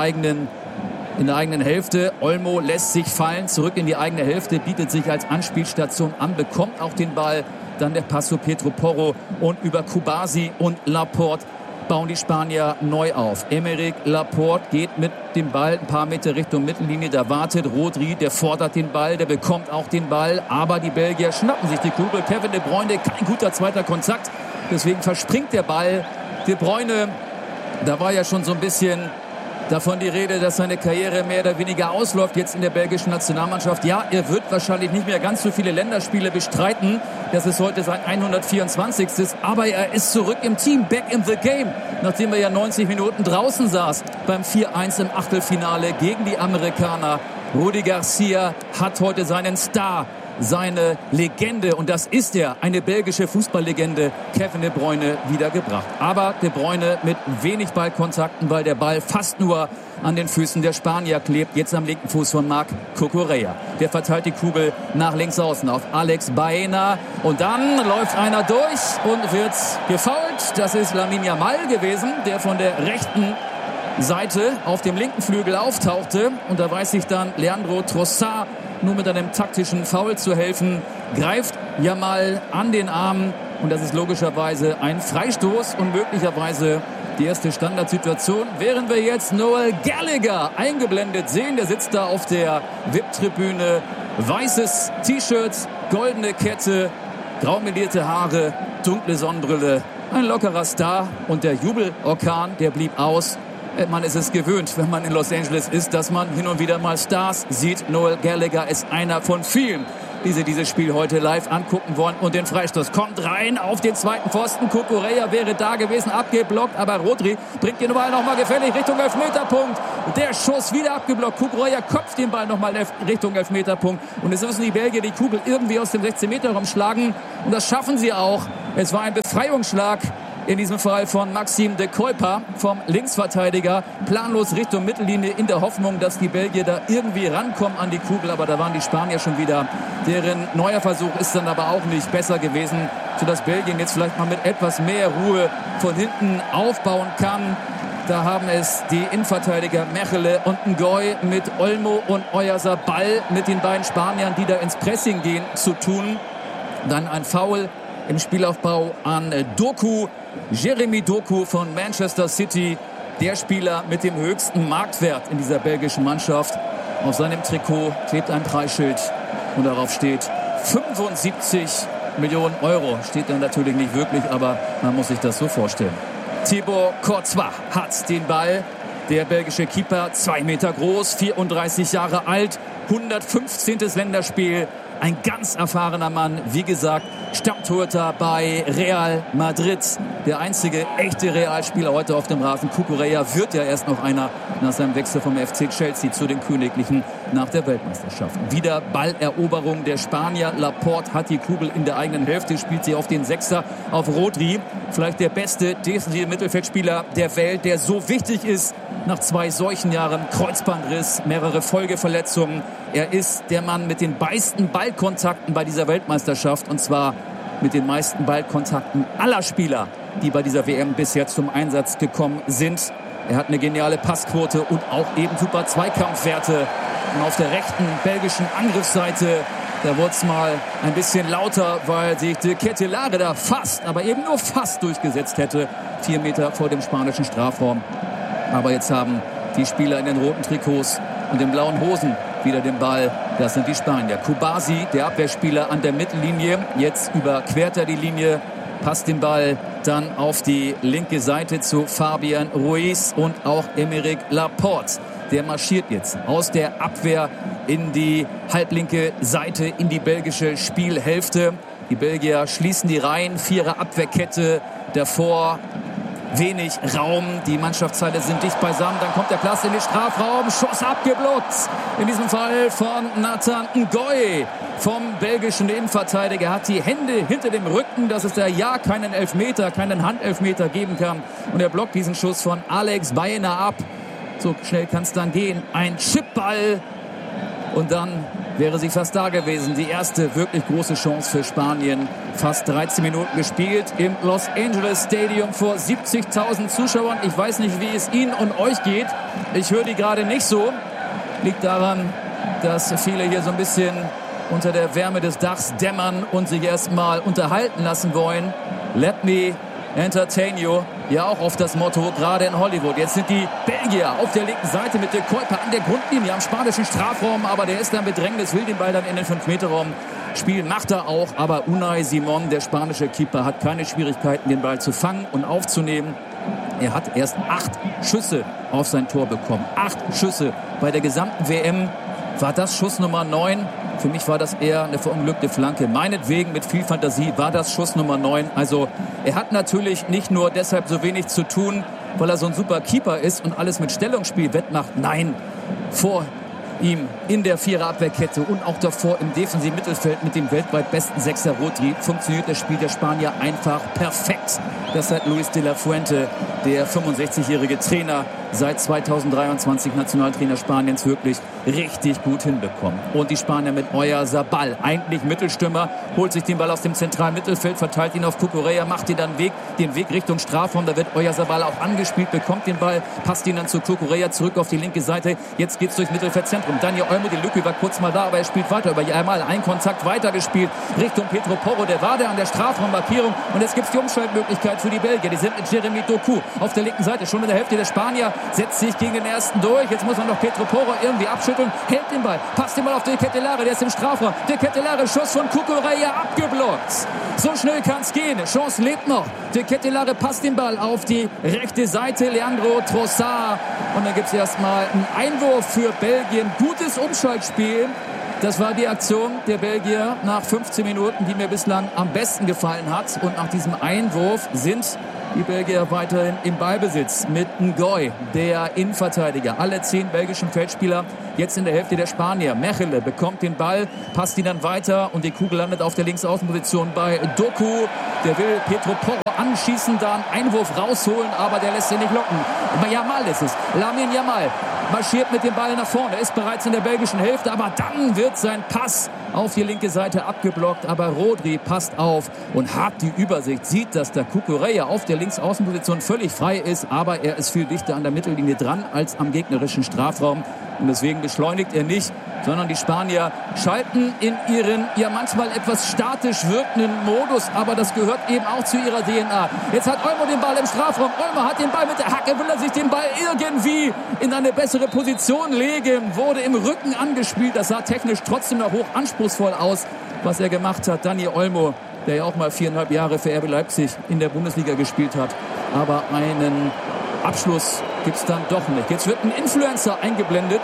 der eigenen Hälfte. Olmo lässt sich fallen, zurück in die eigene Hälfte, bietet sich als Anspielstation an, bekommt auch den Ball. Dann der Pass zu Pedro Porro und über Kubasi und Laporte bauen die Spanier neu auf. Aymeric Laporte geht mit dem Ball ein paar Meter Richtung Mittellinie. Da wartet Rodri, der fordert den Ball, der bekommt auch den Ball. Aber die Belgier schnappen sich die Kugel. Kevin De Bruyne, kein guter zweiter Kontakt. Deswegen verspringt der Ball. De Bruyne, da war ja schon so ein bisschen davon die Rede, dass seine Karriere mehr oder weniger ausläuft jetzt in der belgischen Nationalmannschaft. Ja, er wird wahrscheinlich nicht mehr ganz so viele Länderspiele bestreiten. Das ist heute sein 124. Aber er ist zurück im Team, back in the game. Nachdem er ja 90 Minuten draußen saß beim 4:1 im Achtelfinale gegen die Amerikaner. Rudi Garcia hat heute seinen Star seine Legende, und das ist er, eine belgische Fußballlegende, Kevin De Bruyne, wiedergebracht. Aber De Bruyne mit wenig Ballkontakten, weil der Ball fast nur an den Füßen der Spanier klebt. Jetzt am linken Fuß von Marc Cucurella. Der verteilt die Kugel nach links außen auf Alex Baena. Und dann läuft einer durch und wird gefoult. Das ist Lamine Yamal gewesen, der von der rechten Seite auf dem linken Flügel auftauchte. Und da weiß sich dann Leandro Trossard nur mit einem taktischen Foul zu helfen. Greift Yamal an den Arm. Und das ist logischerweise ein Freistoß und möglicherweise die erste Standardsituation, während wir jetzt Noel Gallagher eingeblendet sehen. Der sitzt da auf der VIP-Tribüne. Weißes T-Shirt, goldene Kette, graumelierte Haare, dunkle Sonnenbrille. Ein lockerer Star. Und der Jubelorkan, der blieb aus. Man ist es gewöhnt, wenn man in Los Angeles ist, dass man hin und wieder mal Stars sieht. Noel Gallagher ist einer von vielen, die sich dieses Spiel heute live angucken wollen. Und den Freistoß kommt rein auf den zweiten Pfosten. Cucurella wäre da gewesen, abgeblockt. Aber Rodri bringt den Ball nochmal gefährlich Richtung Elfmeterpunkt. Der Schuss wieder abgeblockt. Cucurella köpft den Ball nochmal Richtung Elfmeterpunkt. Und jetzt müssen die Belgier die Kugel irgendwie aus dem 16-Meter-Raum schlagen. Und das schaffen sie auch. Es war ein Befreiungsschlag. In diesem Fall von Maxime de Kuyper vom Linksverteidiger. Planlos Richtung Mittellinie in der Hoffnung, dass die Belgier da irgendwie rankommen an die Kugel. Aber da waren die Spanier schon wieder. Deren neuer Versuch ist dann aber auch nicht besser gewesen, sodass Belgien jetzt vielleicht mal mit etwas mehr Ruhe von hinten aufbauen kann. Da haben es die Innenverteidiger Mechele und Ngoy mit Olmo und Oyarzabal mit den beiden Spaniern, die da ins Pressing gehen, zu tun. Dann ein Foul im Spielaufbau an Doku. Jeremy Doku von Manchester City, der Spieler mit dem höchsten Marktwert in dieser belgischen Mannschaft. Auf seinem Trikot klebt ein Preisschild und darauf steht 75 Millionen Euro. Steht dann natürlich nicht wirklich, aber man muss sich das so vorstellen. Thibaut Courtois hat den Ball. Der belgische Keeper, 2 Meter groß, 34 Jahre alt, 115. Länderspiel. Ein ganz erfahrener Mann, wie gesagt, Stammtorhüter bei Real Madrid. Der einzige echte Realspieler heute auf dem Rasen. Cucurella wird ja erst noch einer nach seinem Wechsel vom FC Chelsea zu den Königlichen nach der Weltmeisterschaft. Wieder Balleroberung der Spanier. Laporte hat die Kugel in der eigenen Hälfte, spielt sie auf den Sechser, auf Rodri. Vielleicht der beste defensive Mittelfeldspieler der Welt, der so wichtig ist nach 2 solchen Jahren. Kreuzbandriss, mehrere Folgeverletzungen. Er ist der Mann mit den meisten Ballkontakten bei dieser Weltmeisterschaft, und zwar mit den meisten Ballkontakten aller Spieler, die bei dieser WM bisher zum Einsatz gekommen sind. Er hat eine geniale Passquote und auch eben super Zweikampfwerte. Und auf der rechten belgischen Angriffsseite, da wurde es mal ein bisschen lauter, weil sich de Ketelaere da fast, aber eben nur fast durchgesetzt hätte. 4 Meter vor dem spanischen Strafraum. Aber jetzt haben die Spieler in den roten Trikots und den blauen Hosen wieder den Ball. Das sind die Spanier. Kubasi, der Abwehrspieler an der Mittellinie. Jetzt überquert er die Linie, passt den Ball dann auf die linke Seite zu Fabian Ruiz und auch Aymeric Laporte. Der marschiert jetzt aus der Abwehr in die halblinke Seite, in die belgische Spielhälfte. Die Belgier schließen die Reihen, 4er Abwehrkette davor. Wenig Raum, die Mannschaftsteile sind dicht beisammen, dann kommt der Platz in den Strafraum, Schuss abgeblockt, in diesem Fall von Nathan Ngoy vom belgischen Innenverteidiger, hat die Hände hinter dem Rücken, dass es da ja keinen Elfmeter, keinen Handelfmeter geben kann, und er blockt diesen Schuss von Alex Baena ab. So schnell kann es dann gehen, ein Chipball, und dann wäre sie fast da gewesen. Die erste wirklich große Chance für Spanien. Fast 13 Minuten gespielt im Los Angeles Stadium vor 70.000 Zuschauern. Ich weiß nicht, wie es Ihnen und euch geht. Ich höre die gerade nicht so. Liegt daran, dass viele hier so ein bisschen unter der Wärme des Dachs dämmern und sich erstmal unterhalten lassen wollen. Let me entertain you. Ja, auch auf das Motto, gerade in Hollywood. Jetzt sind die Belgier auf der linken Seite mit de Kuyper an der Grundlinie am spanischen Strafraum, aber der ist dann Bedrängnis, will den Ball dann in den 5-Meter-Raum spielen, macht er auch, aber Unai Simon, der spanische Keeper, hat keine Schwierigkeiten, den Ball zu fangen und aufzunehmen. Er hat erst 8 Schüsse auf sein Tor bekommen. 8 Schüsse bei der gesamten WM. War das Schuss Nummer 9? Für mich war das eher eine verunglückte Flanke. Meinetwegen mit viel Fantasie war das Schuss Nummer 9. Also er hat natürlich nicht nur deshalb so wenig zu tun, weil er so ein super Keeper ist und alles mit Stellungsspiel wettmacht. Nein, vor ihm in der Viererabwehrkette und auch davor im defensiven Mittelfeld mit dem weltweit besten Sechser Rodri funktioniert das Spiel der Spanier einfach perfekt. Das hat Luis de la Fuente, der 65-jährige Trainer, seit 2023 Nationaltrainer Spaniens, wirklich richtig gut hinbekommen. Und die Spanier mit Oyarzabal, eigentlich Mittelstürmer, holt sich den Ball aus dem zentralen Mittelfeld, verteilt ihn auf Cucurella, macht ihn dann den Weg Richtung Strafraum. Da wird Oyarzabal auch angespielt, bekommt den Ball, passt ihn dann zu Cucurella zurück auf die linke Seite. Jetzt geht's durchs Mittelfeldzentrum. Dani Olmo, die Lücke war kurz mal da, aber er spielt weiter über einmal ein Kontakt weitergespielt Richtung Pedro Porro. Der war da an der Strafraummarkierung und jetzt gibt's die Umschaltmöglichkeit für die Belgier. Die sind mit Jeremy Doku auf der linken Seite, schon in der Hälfte der Spanier, setzt sich gegen den ersten durch. Jetzt muss man noch Pedro Porro irgendwie abschütteln, hält den Ball, passt den Ball auf De Ketelaere, der ist im Strafraum. De Ketelaere, Schuss von Cucurella, abgeblockt. So schnell kann's gehen, Chance lebt noch. De Ketelaere passt den Ball auf die rechte Seite, Leandro Trossard. Und dann gibt's erstmal einen Einwurf für Belgien. Gutes Umschaltspiel. Das war die Aktion der Belgier nach 15 Minuten, die mir bislang am besten gefallen hat. Und nach diesem Einwurf sind die Belgier weiterhin im Ballbesitz mit Ngoy, der Innenverteidiger. Alle 10 belgischen Feldspieler jetzt in der Hälfte der Spanier. Mechele bekommt den Ball, passt ihn dann weiter und die Kugel landet auf der Linksaußenposition bei Doku. Der will Pedro Porro anschießen, da einen Einwurf rausholen, aber der lässt ihn nicht locken. Yamal ist es. Lamine Yamal marschiert mit dem Ball nach vorne, ist bereits in der belgischen Hälfte, aber dann wird sein Pass auf die linke Seite abgeblockt, aber Rodri passt auf und hat die Übersicht, sieht, dass der Cucurella auf der Linksaußenposition völlig frei ist, aber er ist viel dichter an der Mittellinie dran als am gegnerischen Strafraum und deswegen beschleunigt er nicht, sondern die Spanier schalten in ihren ja manchmal etwas statisch wirkenden Modus, aber das gehört eben auch zu ihrer DNA. Jetzt hat Olmo den Ball im Strafraum, Olmo hat den Ball mit der Hacke, will er sich den Ball irgendwie in eine bessere Position legen, wurde im Rücken angespielt, das sah technisch trotzdem noch hoch anspruchsvoll aus, was er gemacht hat. Dani Olmo, der ja auch mal 4,5 Jahre für RB Leipzig in der Bundesliga gespielt hat, aber einen Abschluss gibt's dann doch nicht. Jetzt wird ein Influencer eingeblendet,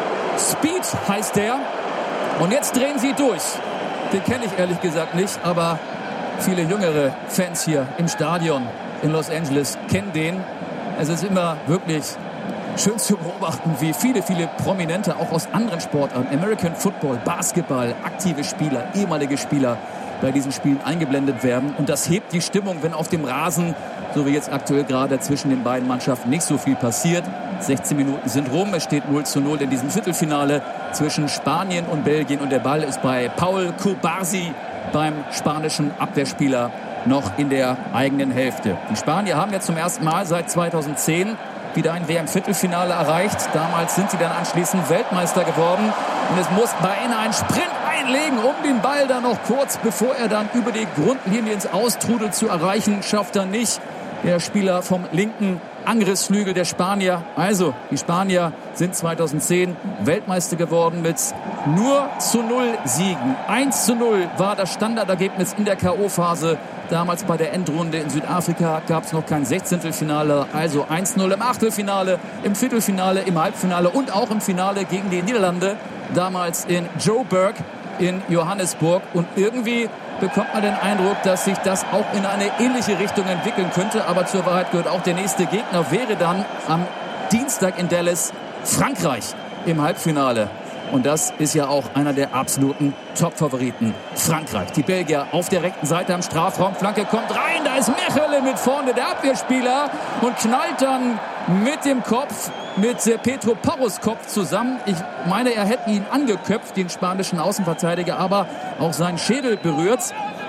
Speed heißt der. Und jetzt drehen sie durch. Den kenne ich ehrlich gesagt nicht, aber viele jüngere Fans hier im Stadion in Los Angeles kennen den. Es ist immer wirklich schön zu beobachten, wie viele Prominente auch aus anderen Sportarten, American Football, Basketball, aktive Spieler, ehemalige Spieler bei diesen Spielen eingeblendet werden. Und das hebt die Stimmung, wenn auf dem Rasen, so wie jetzt aktuell gerade zwischen den beiden Mannschaften, nicht so viel passiert. 16 Minuten sind rum, es steht 0:0 in diesem Viertelfinale zwischen Spanien und Belgien und der Ball ist bei Paul Cubarsí, beim spanischen Abwehrspieler, noch in der eigenen Hälfte. Die Spanier haben ja zum ersten Mal seit 2010 wieder ein WM-Viertelfinale erreicht. Damals sind sie dann anschließend Weltmeister geworden und es muss Baena einen Sprint einlegen, um den Ball dann noch kurz, bevor er dann über die Grundlinie ins Austrudel zu erreichen, schafft er nicht. Der Spieler vom linken Angriffsflügel der Spanier. Also, die Spanier sind 2010 Weltmeister geworden mit nur zu 0 Siegen. 1:0 war das Standardergebnis in der K.O.-Phase. Damals bei der Endrunde in Südafrika gab es noch kein 16. Also 1:0 im Achtelfinale, im Viertelfinale, im Halbfinale und auch im Finale gegen die Niederlande. Damals in Joburg in Johannesburg. Und irgendwie bekommt man den Eindruck, dass sich das auch in eine ähnliche Richtung entwickeln könnte. Aber zur Wahrheit gehört auch, der nächste Gegner wäre dann am Dienstag in Dallas Frankreich im Halbfinale. Und das ist ja auch einer der absoluten Top-Favoriten. Frankreich. Die Belgier auf der rechten Seite am Strafraum. Flanke kommt rein. Da ist Mechele mit vorne, der Abwehrspieler. Und knallt dann mit dem Kopf, mit Pedro Porros Kopf zusammen. Ich meine, er hätte ihn angeköpft, den spanischen Außenverteidiger. Aber auch sein Schädel berührt.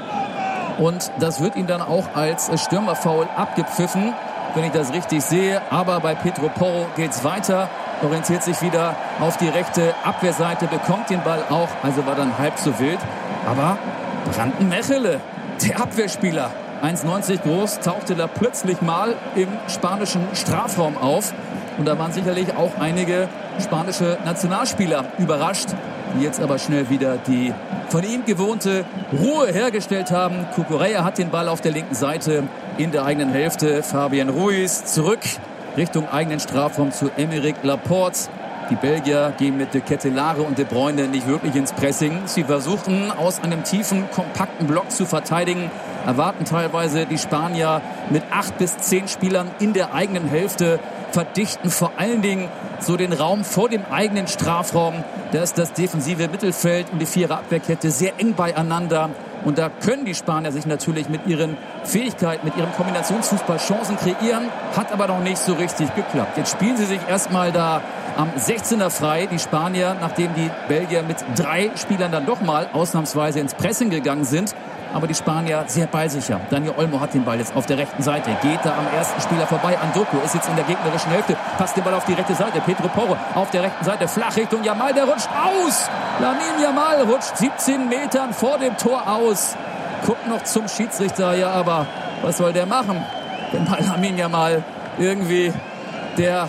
Und das wird ihm dann auch als Stürmerfoul abgepfiffen, wenn ich das richtig sehe. Aber bei Pedro Porro geht's weiter. Orientiert sich wieder auf die rechte Abwehrseite, bekommt den Ball auch, also war dann halb so wild. Aber Brandon Mechele, der Abwehrspieler, 1,90 groß, tauchte da plötzlich mal im spanischen Strafraum auf. Und da waren sicherlich auch einige spanische Nationalspieler überrascht, die jetzt aber schnell wieder die von ihm gewohnte Ruhe hergestellt haben. Cucurella hat den Ball auf der linken Seite in der eigenen Hälfte. Fabian Ruiz zurück Richtung eigenen Strafraum zu Aymeric Laporte. Die Belgier gehen mit De Ketelaere und De Bruyne nicht wirklich ins Pressing. Sie versuchen aus einem tiefen, kompakten Block zu verteidigen. erwarten teilweise die Spanier mit 8 bis 10 Spielern in der eigenen Hälfte, verdichten vor allen Dingen so den Raum vor dem eigenen Strafraum. Da ist das defensive Mittelfeld und die Vierer-Abwehrkette sehr eng beieinander. Und da können die Spanier sich natürlich mit ihren Fähigkeiten, mit ihrem Kombinationsfußball Chancen kreieren. Hat aber noch nicht so richtig geklappt. Jetzt spielen sie sich erstmal da am 16er frei, die Spanier, nachdem die Belgier mit 3 Spielern dann doch mal ausnahmsweise ins Pressing gegangen sind. Aber die Spanier sehr ballsicher. Daniel Olmo hat den Ball jetzt auf der rechten Seite. Geht da am ersten Spieler vorbei. Andoko ist jetzt in der gegnerischen Hälfte. Passt den Ball auf die rechte Seite. Pedro Porro auf der rechten Seite. Flach Richtung Yamal. Der rutscht aus. Lamine Yamal rutscht 17 Metern vor dem Tor aus. Guckt noch zum Schiedsrichter. Ja, aber was soll der machen? Wenn bei Lamine Yamal irgendwie der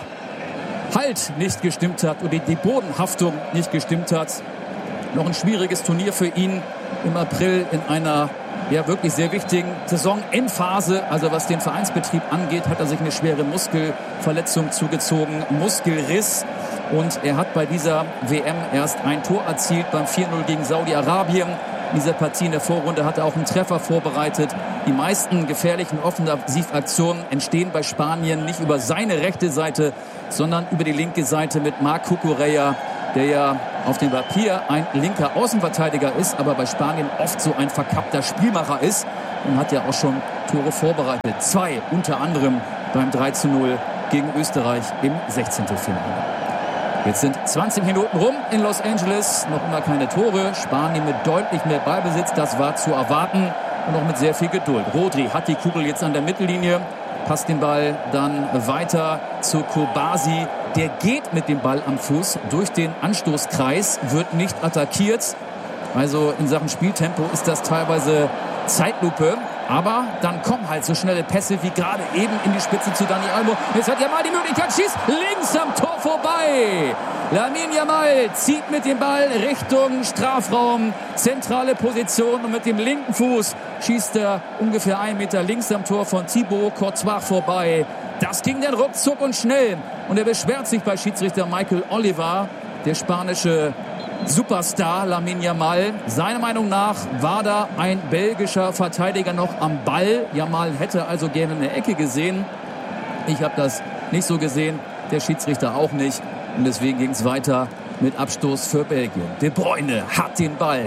Halt nicht gestimmt hat oder die Bodenhaftung nicht gestimmt hat. Noch ein schwieriges Turnier für ihn im April in einer wirklich sehr wichtigen Saisonendphase. Also was den Vereinsbetrieb angeht, hat er sich eine schwere Muskelverletzung zugezogen, Muskelriss. Und er hat bei dieser WM erst ein Tor erzielt beim 4-0 gegen Saudi-Arabien. In dieser Partie in der Vorrunde hat er auch einen Treffer vorbereitet. Die meisten gefährlichen Offensivaktionen entstehen bei Spanien nicht über seine rechte Seite, sondern über die linke Seite mit Marc Cucurella, der ja auf dem Papier ein linker Außenverteidiger ist, aber bei Spanien oft so ein verkappter Spielmacher ist und hat ja auch schon Tore vorbereitet. 2 unter anderem beim 3-0 gegen Österreich im 16. Finale. Jetzt sind 20 Minuten rum in Los Angeles, noch immer keine Tore. Spanien mit deutlich mehr Ballbesitz, das war zu erwarten und auch mit sehr viel Geduld. Rodri hat die Kugel jetzt an der Mittellinie, passt den Ball dann weiter zu Kobasi. Der geht mit dem Ball am Fuß durch den Anstoßkreis, wird nicht attackiert. Also in Sachen Spieltempo ist das teilweise Zeitlupe. Aber dann kommen halt so schnelle Pässe wie gerade eben in die Spitze zu Dani Olmo. Jetzt hat Yamal die Möglichkeit, schießt links am Tor vorbei. Lamine Yamal zieht mit dem Ball Richtung Strafraum, zentrale Position und mit dem linken Fuß schießt er ungefähr 1 Meter links am Tor von Thibaut Courtois vorbei. Das ging dann ruckzuck und schnell. Und er beschwert sich bei Schiedsrichter Michael Oliver, der spanische Superstar Lamine Yamal. Seiner Meinung nach war da ein belgischer Verteidiger noch am Ball. Yamal hätte also gerne eine Ecke gesehen. Ich habe das nicht so gesehen, der Schiedsrichter auch nicht. Und deswegen ging es weiter mit Abstoß für Belgien. De Bruyne hat den Ball.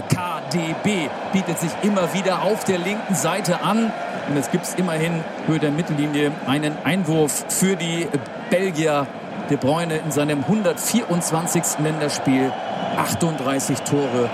KDB bietet sich immer wieder auf der linken Seite an. Und es gibt immerhin Höhe der Mittellinie einen Einwurf für die Belgier. De Bruyne in seinem 124. Länderspiel. 38 Tore,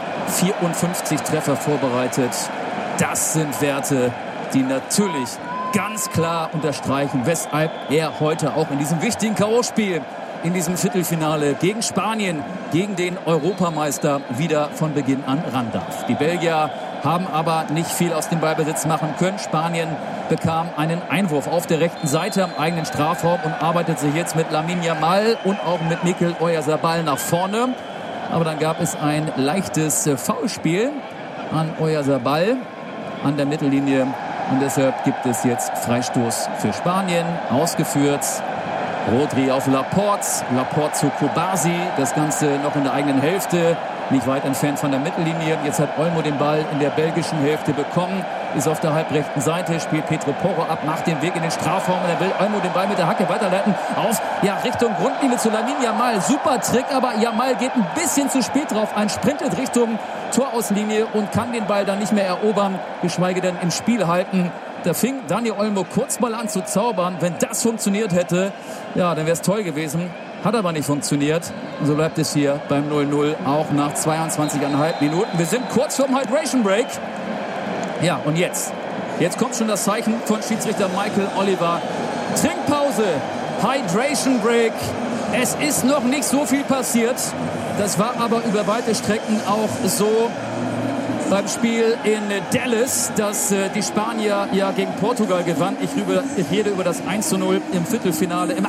54 Treffer vorbereitet. Das sind Werte, die natürlich ganz klar unterstreichen, weshalb er heute auch in diesem wichtigen K.O.-Spiel, in diesem Viertelfinale gegen Spanien, gegen den Europameister wieder von Beginn an ran darf. Die Belgier haben aber nicht viel aus dem Ballbesitz machen können. Spanien bekam einen Einwurf auf der rechten Seite am eigenen Strafraum und arbeitet sich jetzt mit Lamine Yamal und auch mit Mikel Oyarzabal nach vorne. Aber dann gab es ein leichtes Foulspiel an Oyarzabal an der Mittellinie. Und deshalb gibt es jetzt Freistoß für Spanien. Ausgeführt Rodri auf Laporte. Laporte zu Kobasi. Das Ganze noch in der eigenen Hälfte. Nicht weit entfernt von der Mittellinie. Jetzt hat Olmo den Ball in der belgischen Hälfte bekommen. Ist auf der halbrechten Seite. Spielt Pedro Porro ab. Macht den Weg in den Strafraum. Und er will Olmo den Ball mit der Hacke weiterleiten. Auf Richtung Grundlinie zu Lamine Yamal. Super Trick. Aber Yamal geht ein bisschen zu spät drauf. Ein sprintet Richtung Torauslinie und kann den Ball dann nicht mehr erobern. Geschweige denn im Spiel halten. Da fing Dani Olmo kurz mal an zu zaubern. Wenn das funktioniert hätte, ja, dann wäre es toll gewesen. Hat aber nicht funktioniert. Und so bleibt es hier beim 0-0 auch nach 22,5 Minuten. Wir sind kurz vorm Hydration Break. Ja, und jetzt kommt schon das Zeichen von Schiedsrichter Michael Oliver. Trinkpause, Hydration Break. Es ist noch nicht so viel passiert. Das war aber über weite Strecken auch so beim Spiel in Dallas, dass die Spanier ja gegen Portugal gewann. Ich rede über das 1:0 im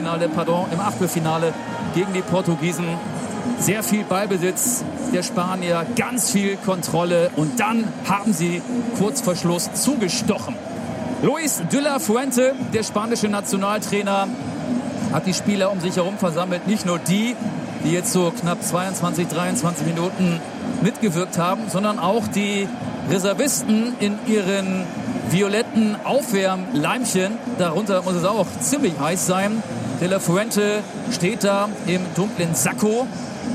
Achtelfinale gegen die Portugiesen. Sehr viel Ballbesitz der Spanier, ganz viel Kontrolle und dann haben sie kurz vor Schluss zugestochen. Luis de la Fuente, der spanische Nationaltrainer, hat die Spieler um sich herum versammelt. Nicht nur die jetzt so knapp 22, 23 Minuten mitgewirkt haben, sondern auch die Reservisten in ihren violetten Aufwärmleimchen. Darunter muss es auch ziemlich heiß sein. De La Fuente steht da im dunklen Sakko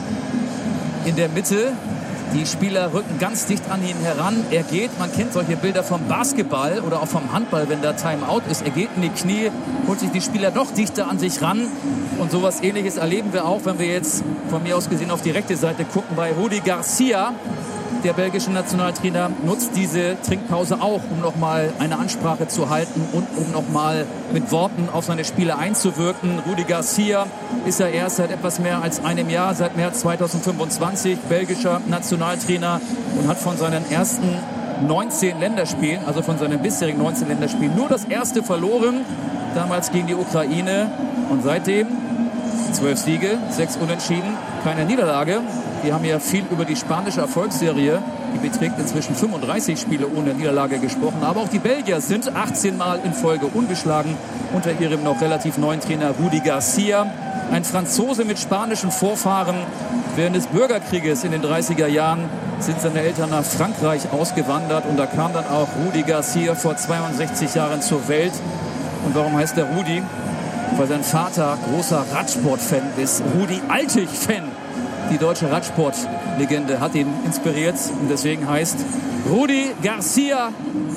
in der Mitte. Die Spieler rücken ganz dicht an ihn heran. Er geht, man kennt solche Bilder vom Basketball oder auch vom Handball, wenn da Timeout ist. Er geht in die Knie, holt sich die Spieler noch dichter an sich ran. Und sowas Ähnliches erleben wir auch, wenn wir jetzt von mir aus gesehen auf die rechte Seite gucken bei Rudi Garcia. Der belgische Nationaltrainer nutzt diese Trinkpause auch, um nochmal eine Ansprache zu halten und um nochmal mit Worten auf seine Spieler einzuwirken. Rudi Garcia ist ja erst seit etwas mehr als einem Jahr, seit März 2025, belgischer Nationaltrainer und hat von seinen ersten 19 Länderspielen, also von seinen bisherigen 19 Länderspielen, nur das erste verloren, damals gegen die Ukraine. Und seitdem 12 Siege, 6 Unentschieden, keine Niederlage. Wir haben ja viel über die spanische Erfolgsserie, die beträgt inzwischen 35 Spiele ohne Niederlage, gesprochen. Aber auch die Belgier sind 18 Mal in Folge ungeschlagen unter ihrem noch relativ neuen Trainer Rudi Garcia. Ein Franzose mit spanischen Vorfahren. Während des Bürgerkrieges in den 30er Jahren sind seine Eltern nach Frankreich ausgewandert. Und da kam dann auch Rudi Garcia vor 62 Jahren zur Welt. Und warum heißt er Rudi? Weil sein Vater großer Radsport-Fan ist. Rudi Altig-Fan. Die deutsche Radsportlegende hat ihn inspiriert und deswegen heißt Rudi Garcia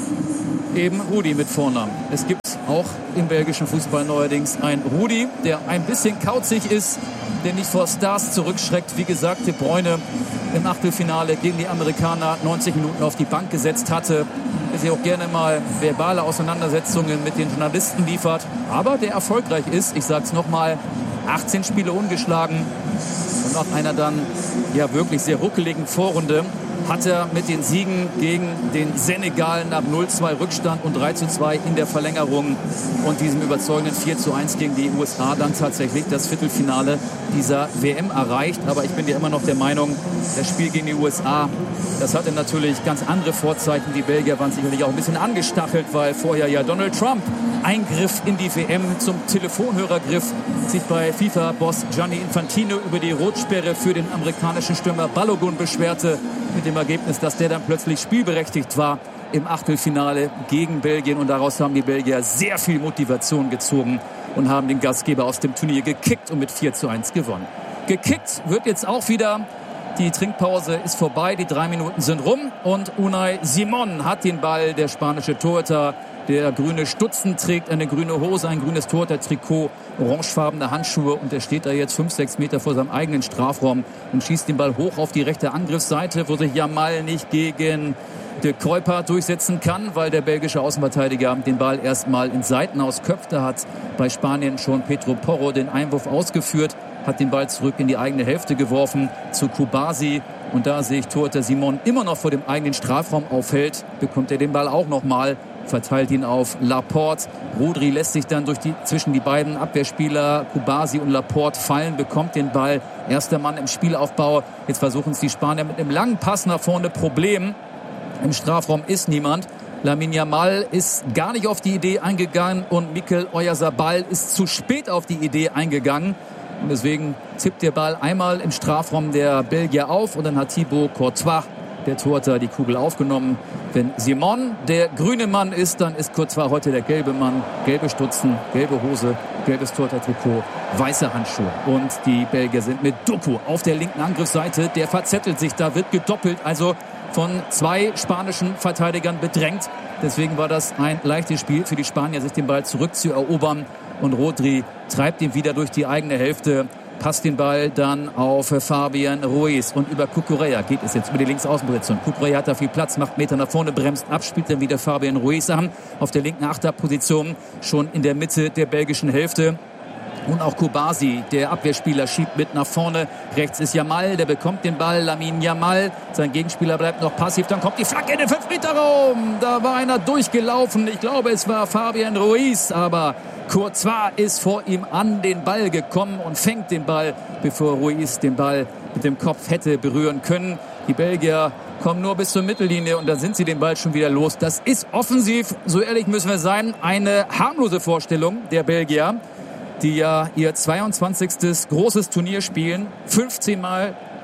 eben Rudi mit Vornamen. Es gibt auch im belgischen Fußball neuerdings einen Rudi, der ein bisschen kauzig ist, der nicht vor Stars zurückschreckt. Wie gesagt, De Bruyne im Achtelfinale gegen die Amerikaner 90 Minuten auf die Bank gesetzt hatte, der sich auch gerne mal verbale Auseinandersetzungen mit den Journalisten liefert, aber der erfolgreich ist. Ich sage es nochmal, 18 Spiele ungeschlagen. Und nach einer dann ja wirklich sehr ruckeligen Vorrunde hat er mit den Siegen gegen den Senegal nach 0-2 Rückstand und 3-2 in der Verlängerung und diesem überzeugenden 4-1 gegen die USA dann tatsächlich das Viertelfinale dieser WM erreicht. Aber ich bin ja immer noch der Meinung, das Spiel gegen die USA, das hatte natürlich ganz andere Vorzeichen. Die Belgier waren sicherlich auch ein bisschen angestachelt, weil vorher ja Donald Trump Eingriff in die WM zum Telefonhörergriff, sich bei FIFA-Boss Gianni Infantino über die Rotsperre für den amerikanischen Stürmer Balogun beschwerte, mit dem Ergebnis, dass der dann plötzlich spielberechtigt war im Achtelfinale gegen Belgien. Und daraus haben die Belgier sehr viel Motivation gezogen und haben den Gastgeber aus dem Turnier gekickt und mit 4-1 gewonnen. Gekickt wird jetzt auch wieder. Die Trinkpause ist vorbei, die 3 Minuten sind rum und Unai Simon hat den Ball, der spanische Torhüter, der grüne Stutzen trägt, eine grüne Hose, ein grünes Torhüter-Trikot, orangefarbene Handschuhe und er steht da jetzt 5-6 Meter vor seinem eigenen Strafraum und schießt den Ball hoch auf die rechte Angriffsseite, wo sich Yamal nicht gegen De Kuyper durchsetzen kann, weil der belgische Außenverteidiger den Ball erstmal ins Seitenaus köpft. Da hat bei Spanien schon Pedro Porro den Einwurf ausgeführt, hat den Ball zurück in die eigene Hälfte geworfen zu Kubasi. Und da sehe ich Torhüter Simon immer noch vor dem eigenen Strafraum aufhält, bekommt er den Ball auch nochmal, verteilt ihn auf Laporte. Rodri lässt sich dann zwischen die beiden Abwehrspieler Kubasi und Laporte fallen, bekommt den Ball. Erster Mann im Spielaufbau. Jetzt versuchen es die Spanier mit einem langen Pass nach vorne. Problem: im Strafraum ist niemand. Lamine Yamal ist gar nicht auf die Idee eingegangen und Mikel Oyarzabal ist zu spät auf die Idee eingegangen. Und deswegen tippt der Ball einmal im Strafraum der Belgier auf und dann hat Thibaut Courtois, der Torhüter, die Kugel aufgenommen. Wenn Simon der grüne Mann ist, dann ist Courtois heute der gelbe Mann. Gelbe Stutzen, gelbe Hose, gelbes Torhüter-Trikot, weiße Handschuhe. Und die Belgier sind mit Doku auf der linken Angriffsseite. Der verzettelt sich, da wird gedoppelt. Also von 2 spanischen Verteidigern bedrängt. Deswegen war das ein leichtes Spiel für die Spanier, sich den Ball zurückzuerobern. Und Rodri treibt ihn wieder durch die eigene Hälfte, passt den Ball dann auf Fabian Ruiz. Und über Cucurella geht es jetzt, über die Linksaußenposition. Cucurella hat da viel Platz, macht Meter nach vorne, bremst ab, spielt dann wieder Fabian Ruiz an. Auf der linken Achterposition, schon in der Mitte der belgischen Hälfte. Und auch Kubasi, der Abwehrspieler, schiebt mit nach vorne. Rechts ist Yamal, der bekommt den Ball. Lamine Yamal, sein Gegenspieler bleibt noch passiv. Dann kommt die Flanke in den 5-Meter-Raum. Da war einer durchgelaufen. Ich glaube, es war Fabian Ruiz. Aber Courtois ist vor ihm an den Ball gekommen und fängt den Ball, bevor Ruiz den Ball mit dem Kopf hätte berühren können. Die Belgier kommen nur bis zur Mittellinie und dann sind sie den Ball schon wieder los. Das ist offensiv, so ehrlich müssen wir sein, eine harmlose Vorstellung der Belgier, die ja ihr 22. großes Turnier spielen, 15 Mal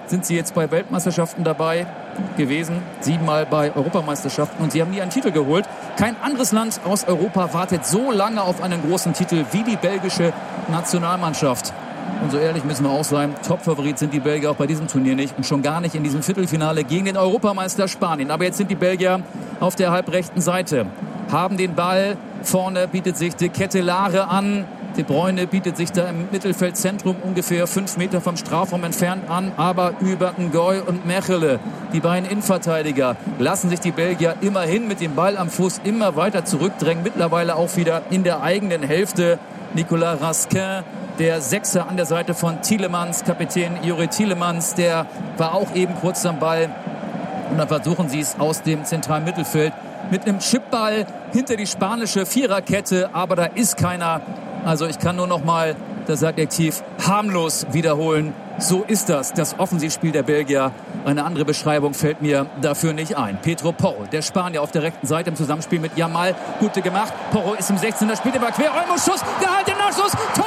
sind sie jetzt bei Weltmeisterschaften dabei gewesen, 7-mal bei Europameisterschaften und sie haben nie einen Titel geholt. Kein anderes Land aus Europa wartet so lange auf einen großen Titel wie die belgische Nationalmannschaft. Und so ehrlich müssen wir auch sein, Topfavorit sind die Belgier auch bei diesem Turnier nicht und schon gar nicht in diesem Viertelfinale gegen den Europameister Spanien. Aber jetzt sind die Belgier auf der halbrechten Seite, haben den Ball, vorne bietet sich De Ketelaere an, De Bruyne bietet sich da im Mittelfeldzentrum ungefähr 5 Meter vom Strafraum entfernt an, aber über Ngoy und Mechele, die beiden Innenverteidiger, lassen sich die Belgier immerhin mit dem Ball am Fuß immer weiter zurückdrängen, mittlerweile auch wieder in der eigenen Hälfte. Nicolas Raskin, der Sechser an der Seite von Tielemans, Kapitän Juri Tielemans, der war auch eben kurz am Ball. Und dann versuchen sie es aus dem zentralen Mittelfeld mit einem Chipball hinter die spanische Viererkette, aber da ist keiner. Also ich kann nur noch mal das Adjektiv harmlos wiederholen. So ist das Offensivspiel der Belgier. Eine andere Beschreibung fällt mir dafür nicht ein. Pedro Porro, der Spanier auf der rechten Seite im Zusammenspiel mit Yamal. Gute gemacht. Porro ist im 16er, spielt über quer. Olmo, Schuss, gehalten, Nachschuss, Tor!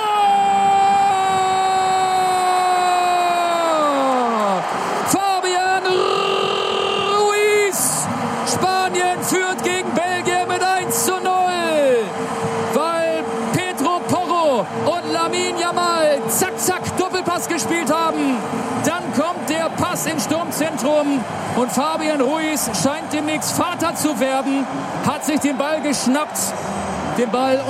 Fabian Ruiz! Spanien führt gegen Belgien mit 1:0. Weil Pedro Porro und Lamine Yamal zack, zack, Doppelpass gespielt haben. Dann kommt der Pass ins Sturmzentrum und Fabian Ruiz scheint demnächst Vater zu werden, hat sich den Ball geschnappt, den Ball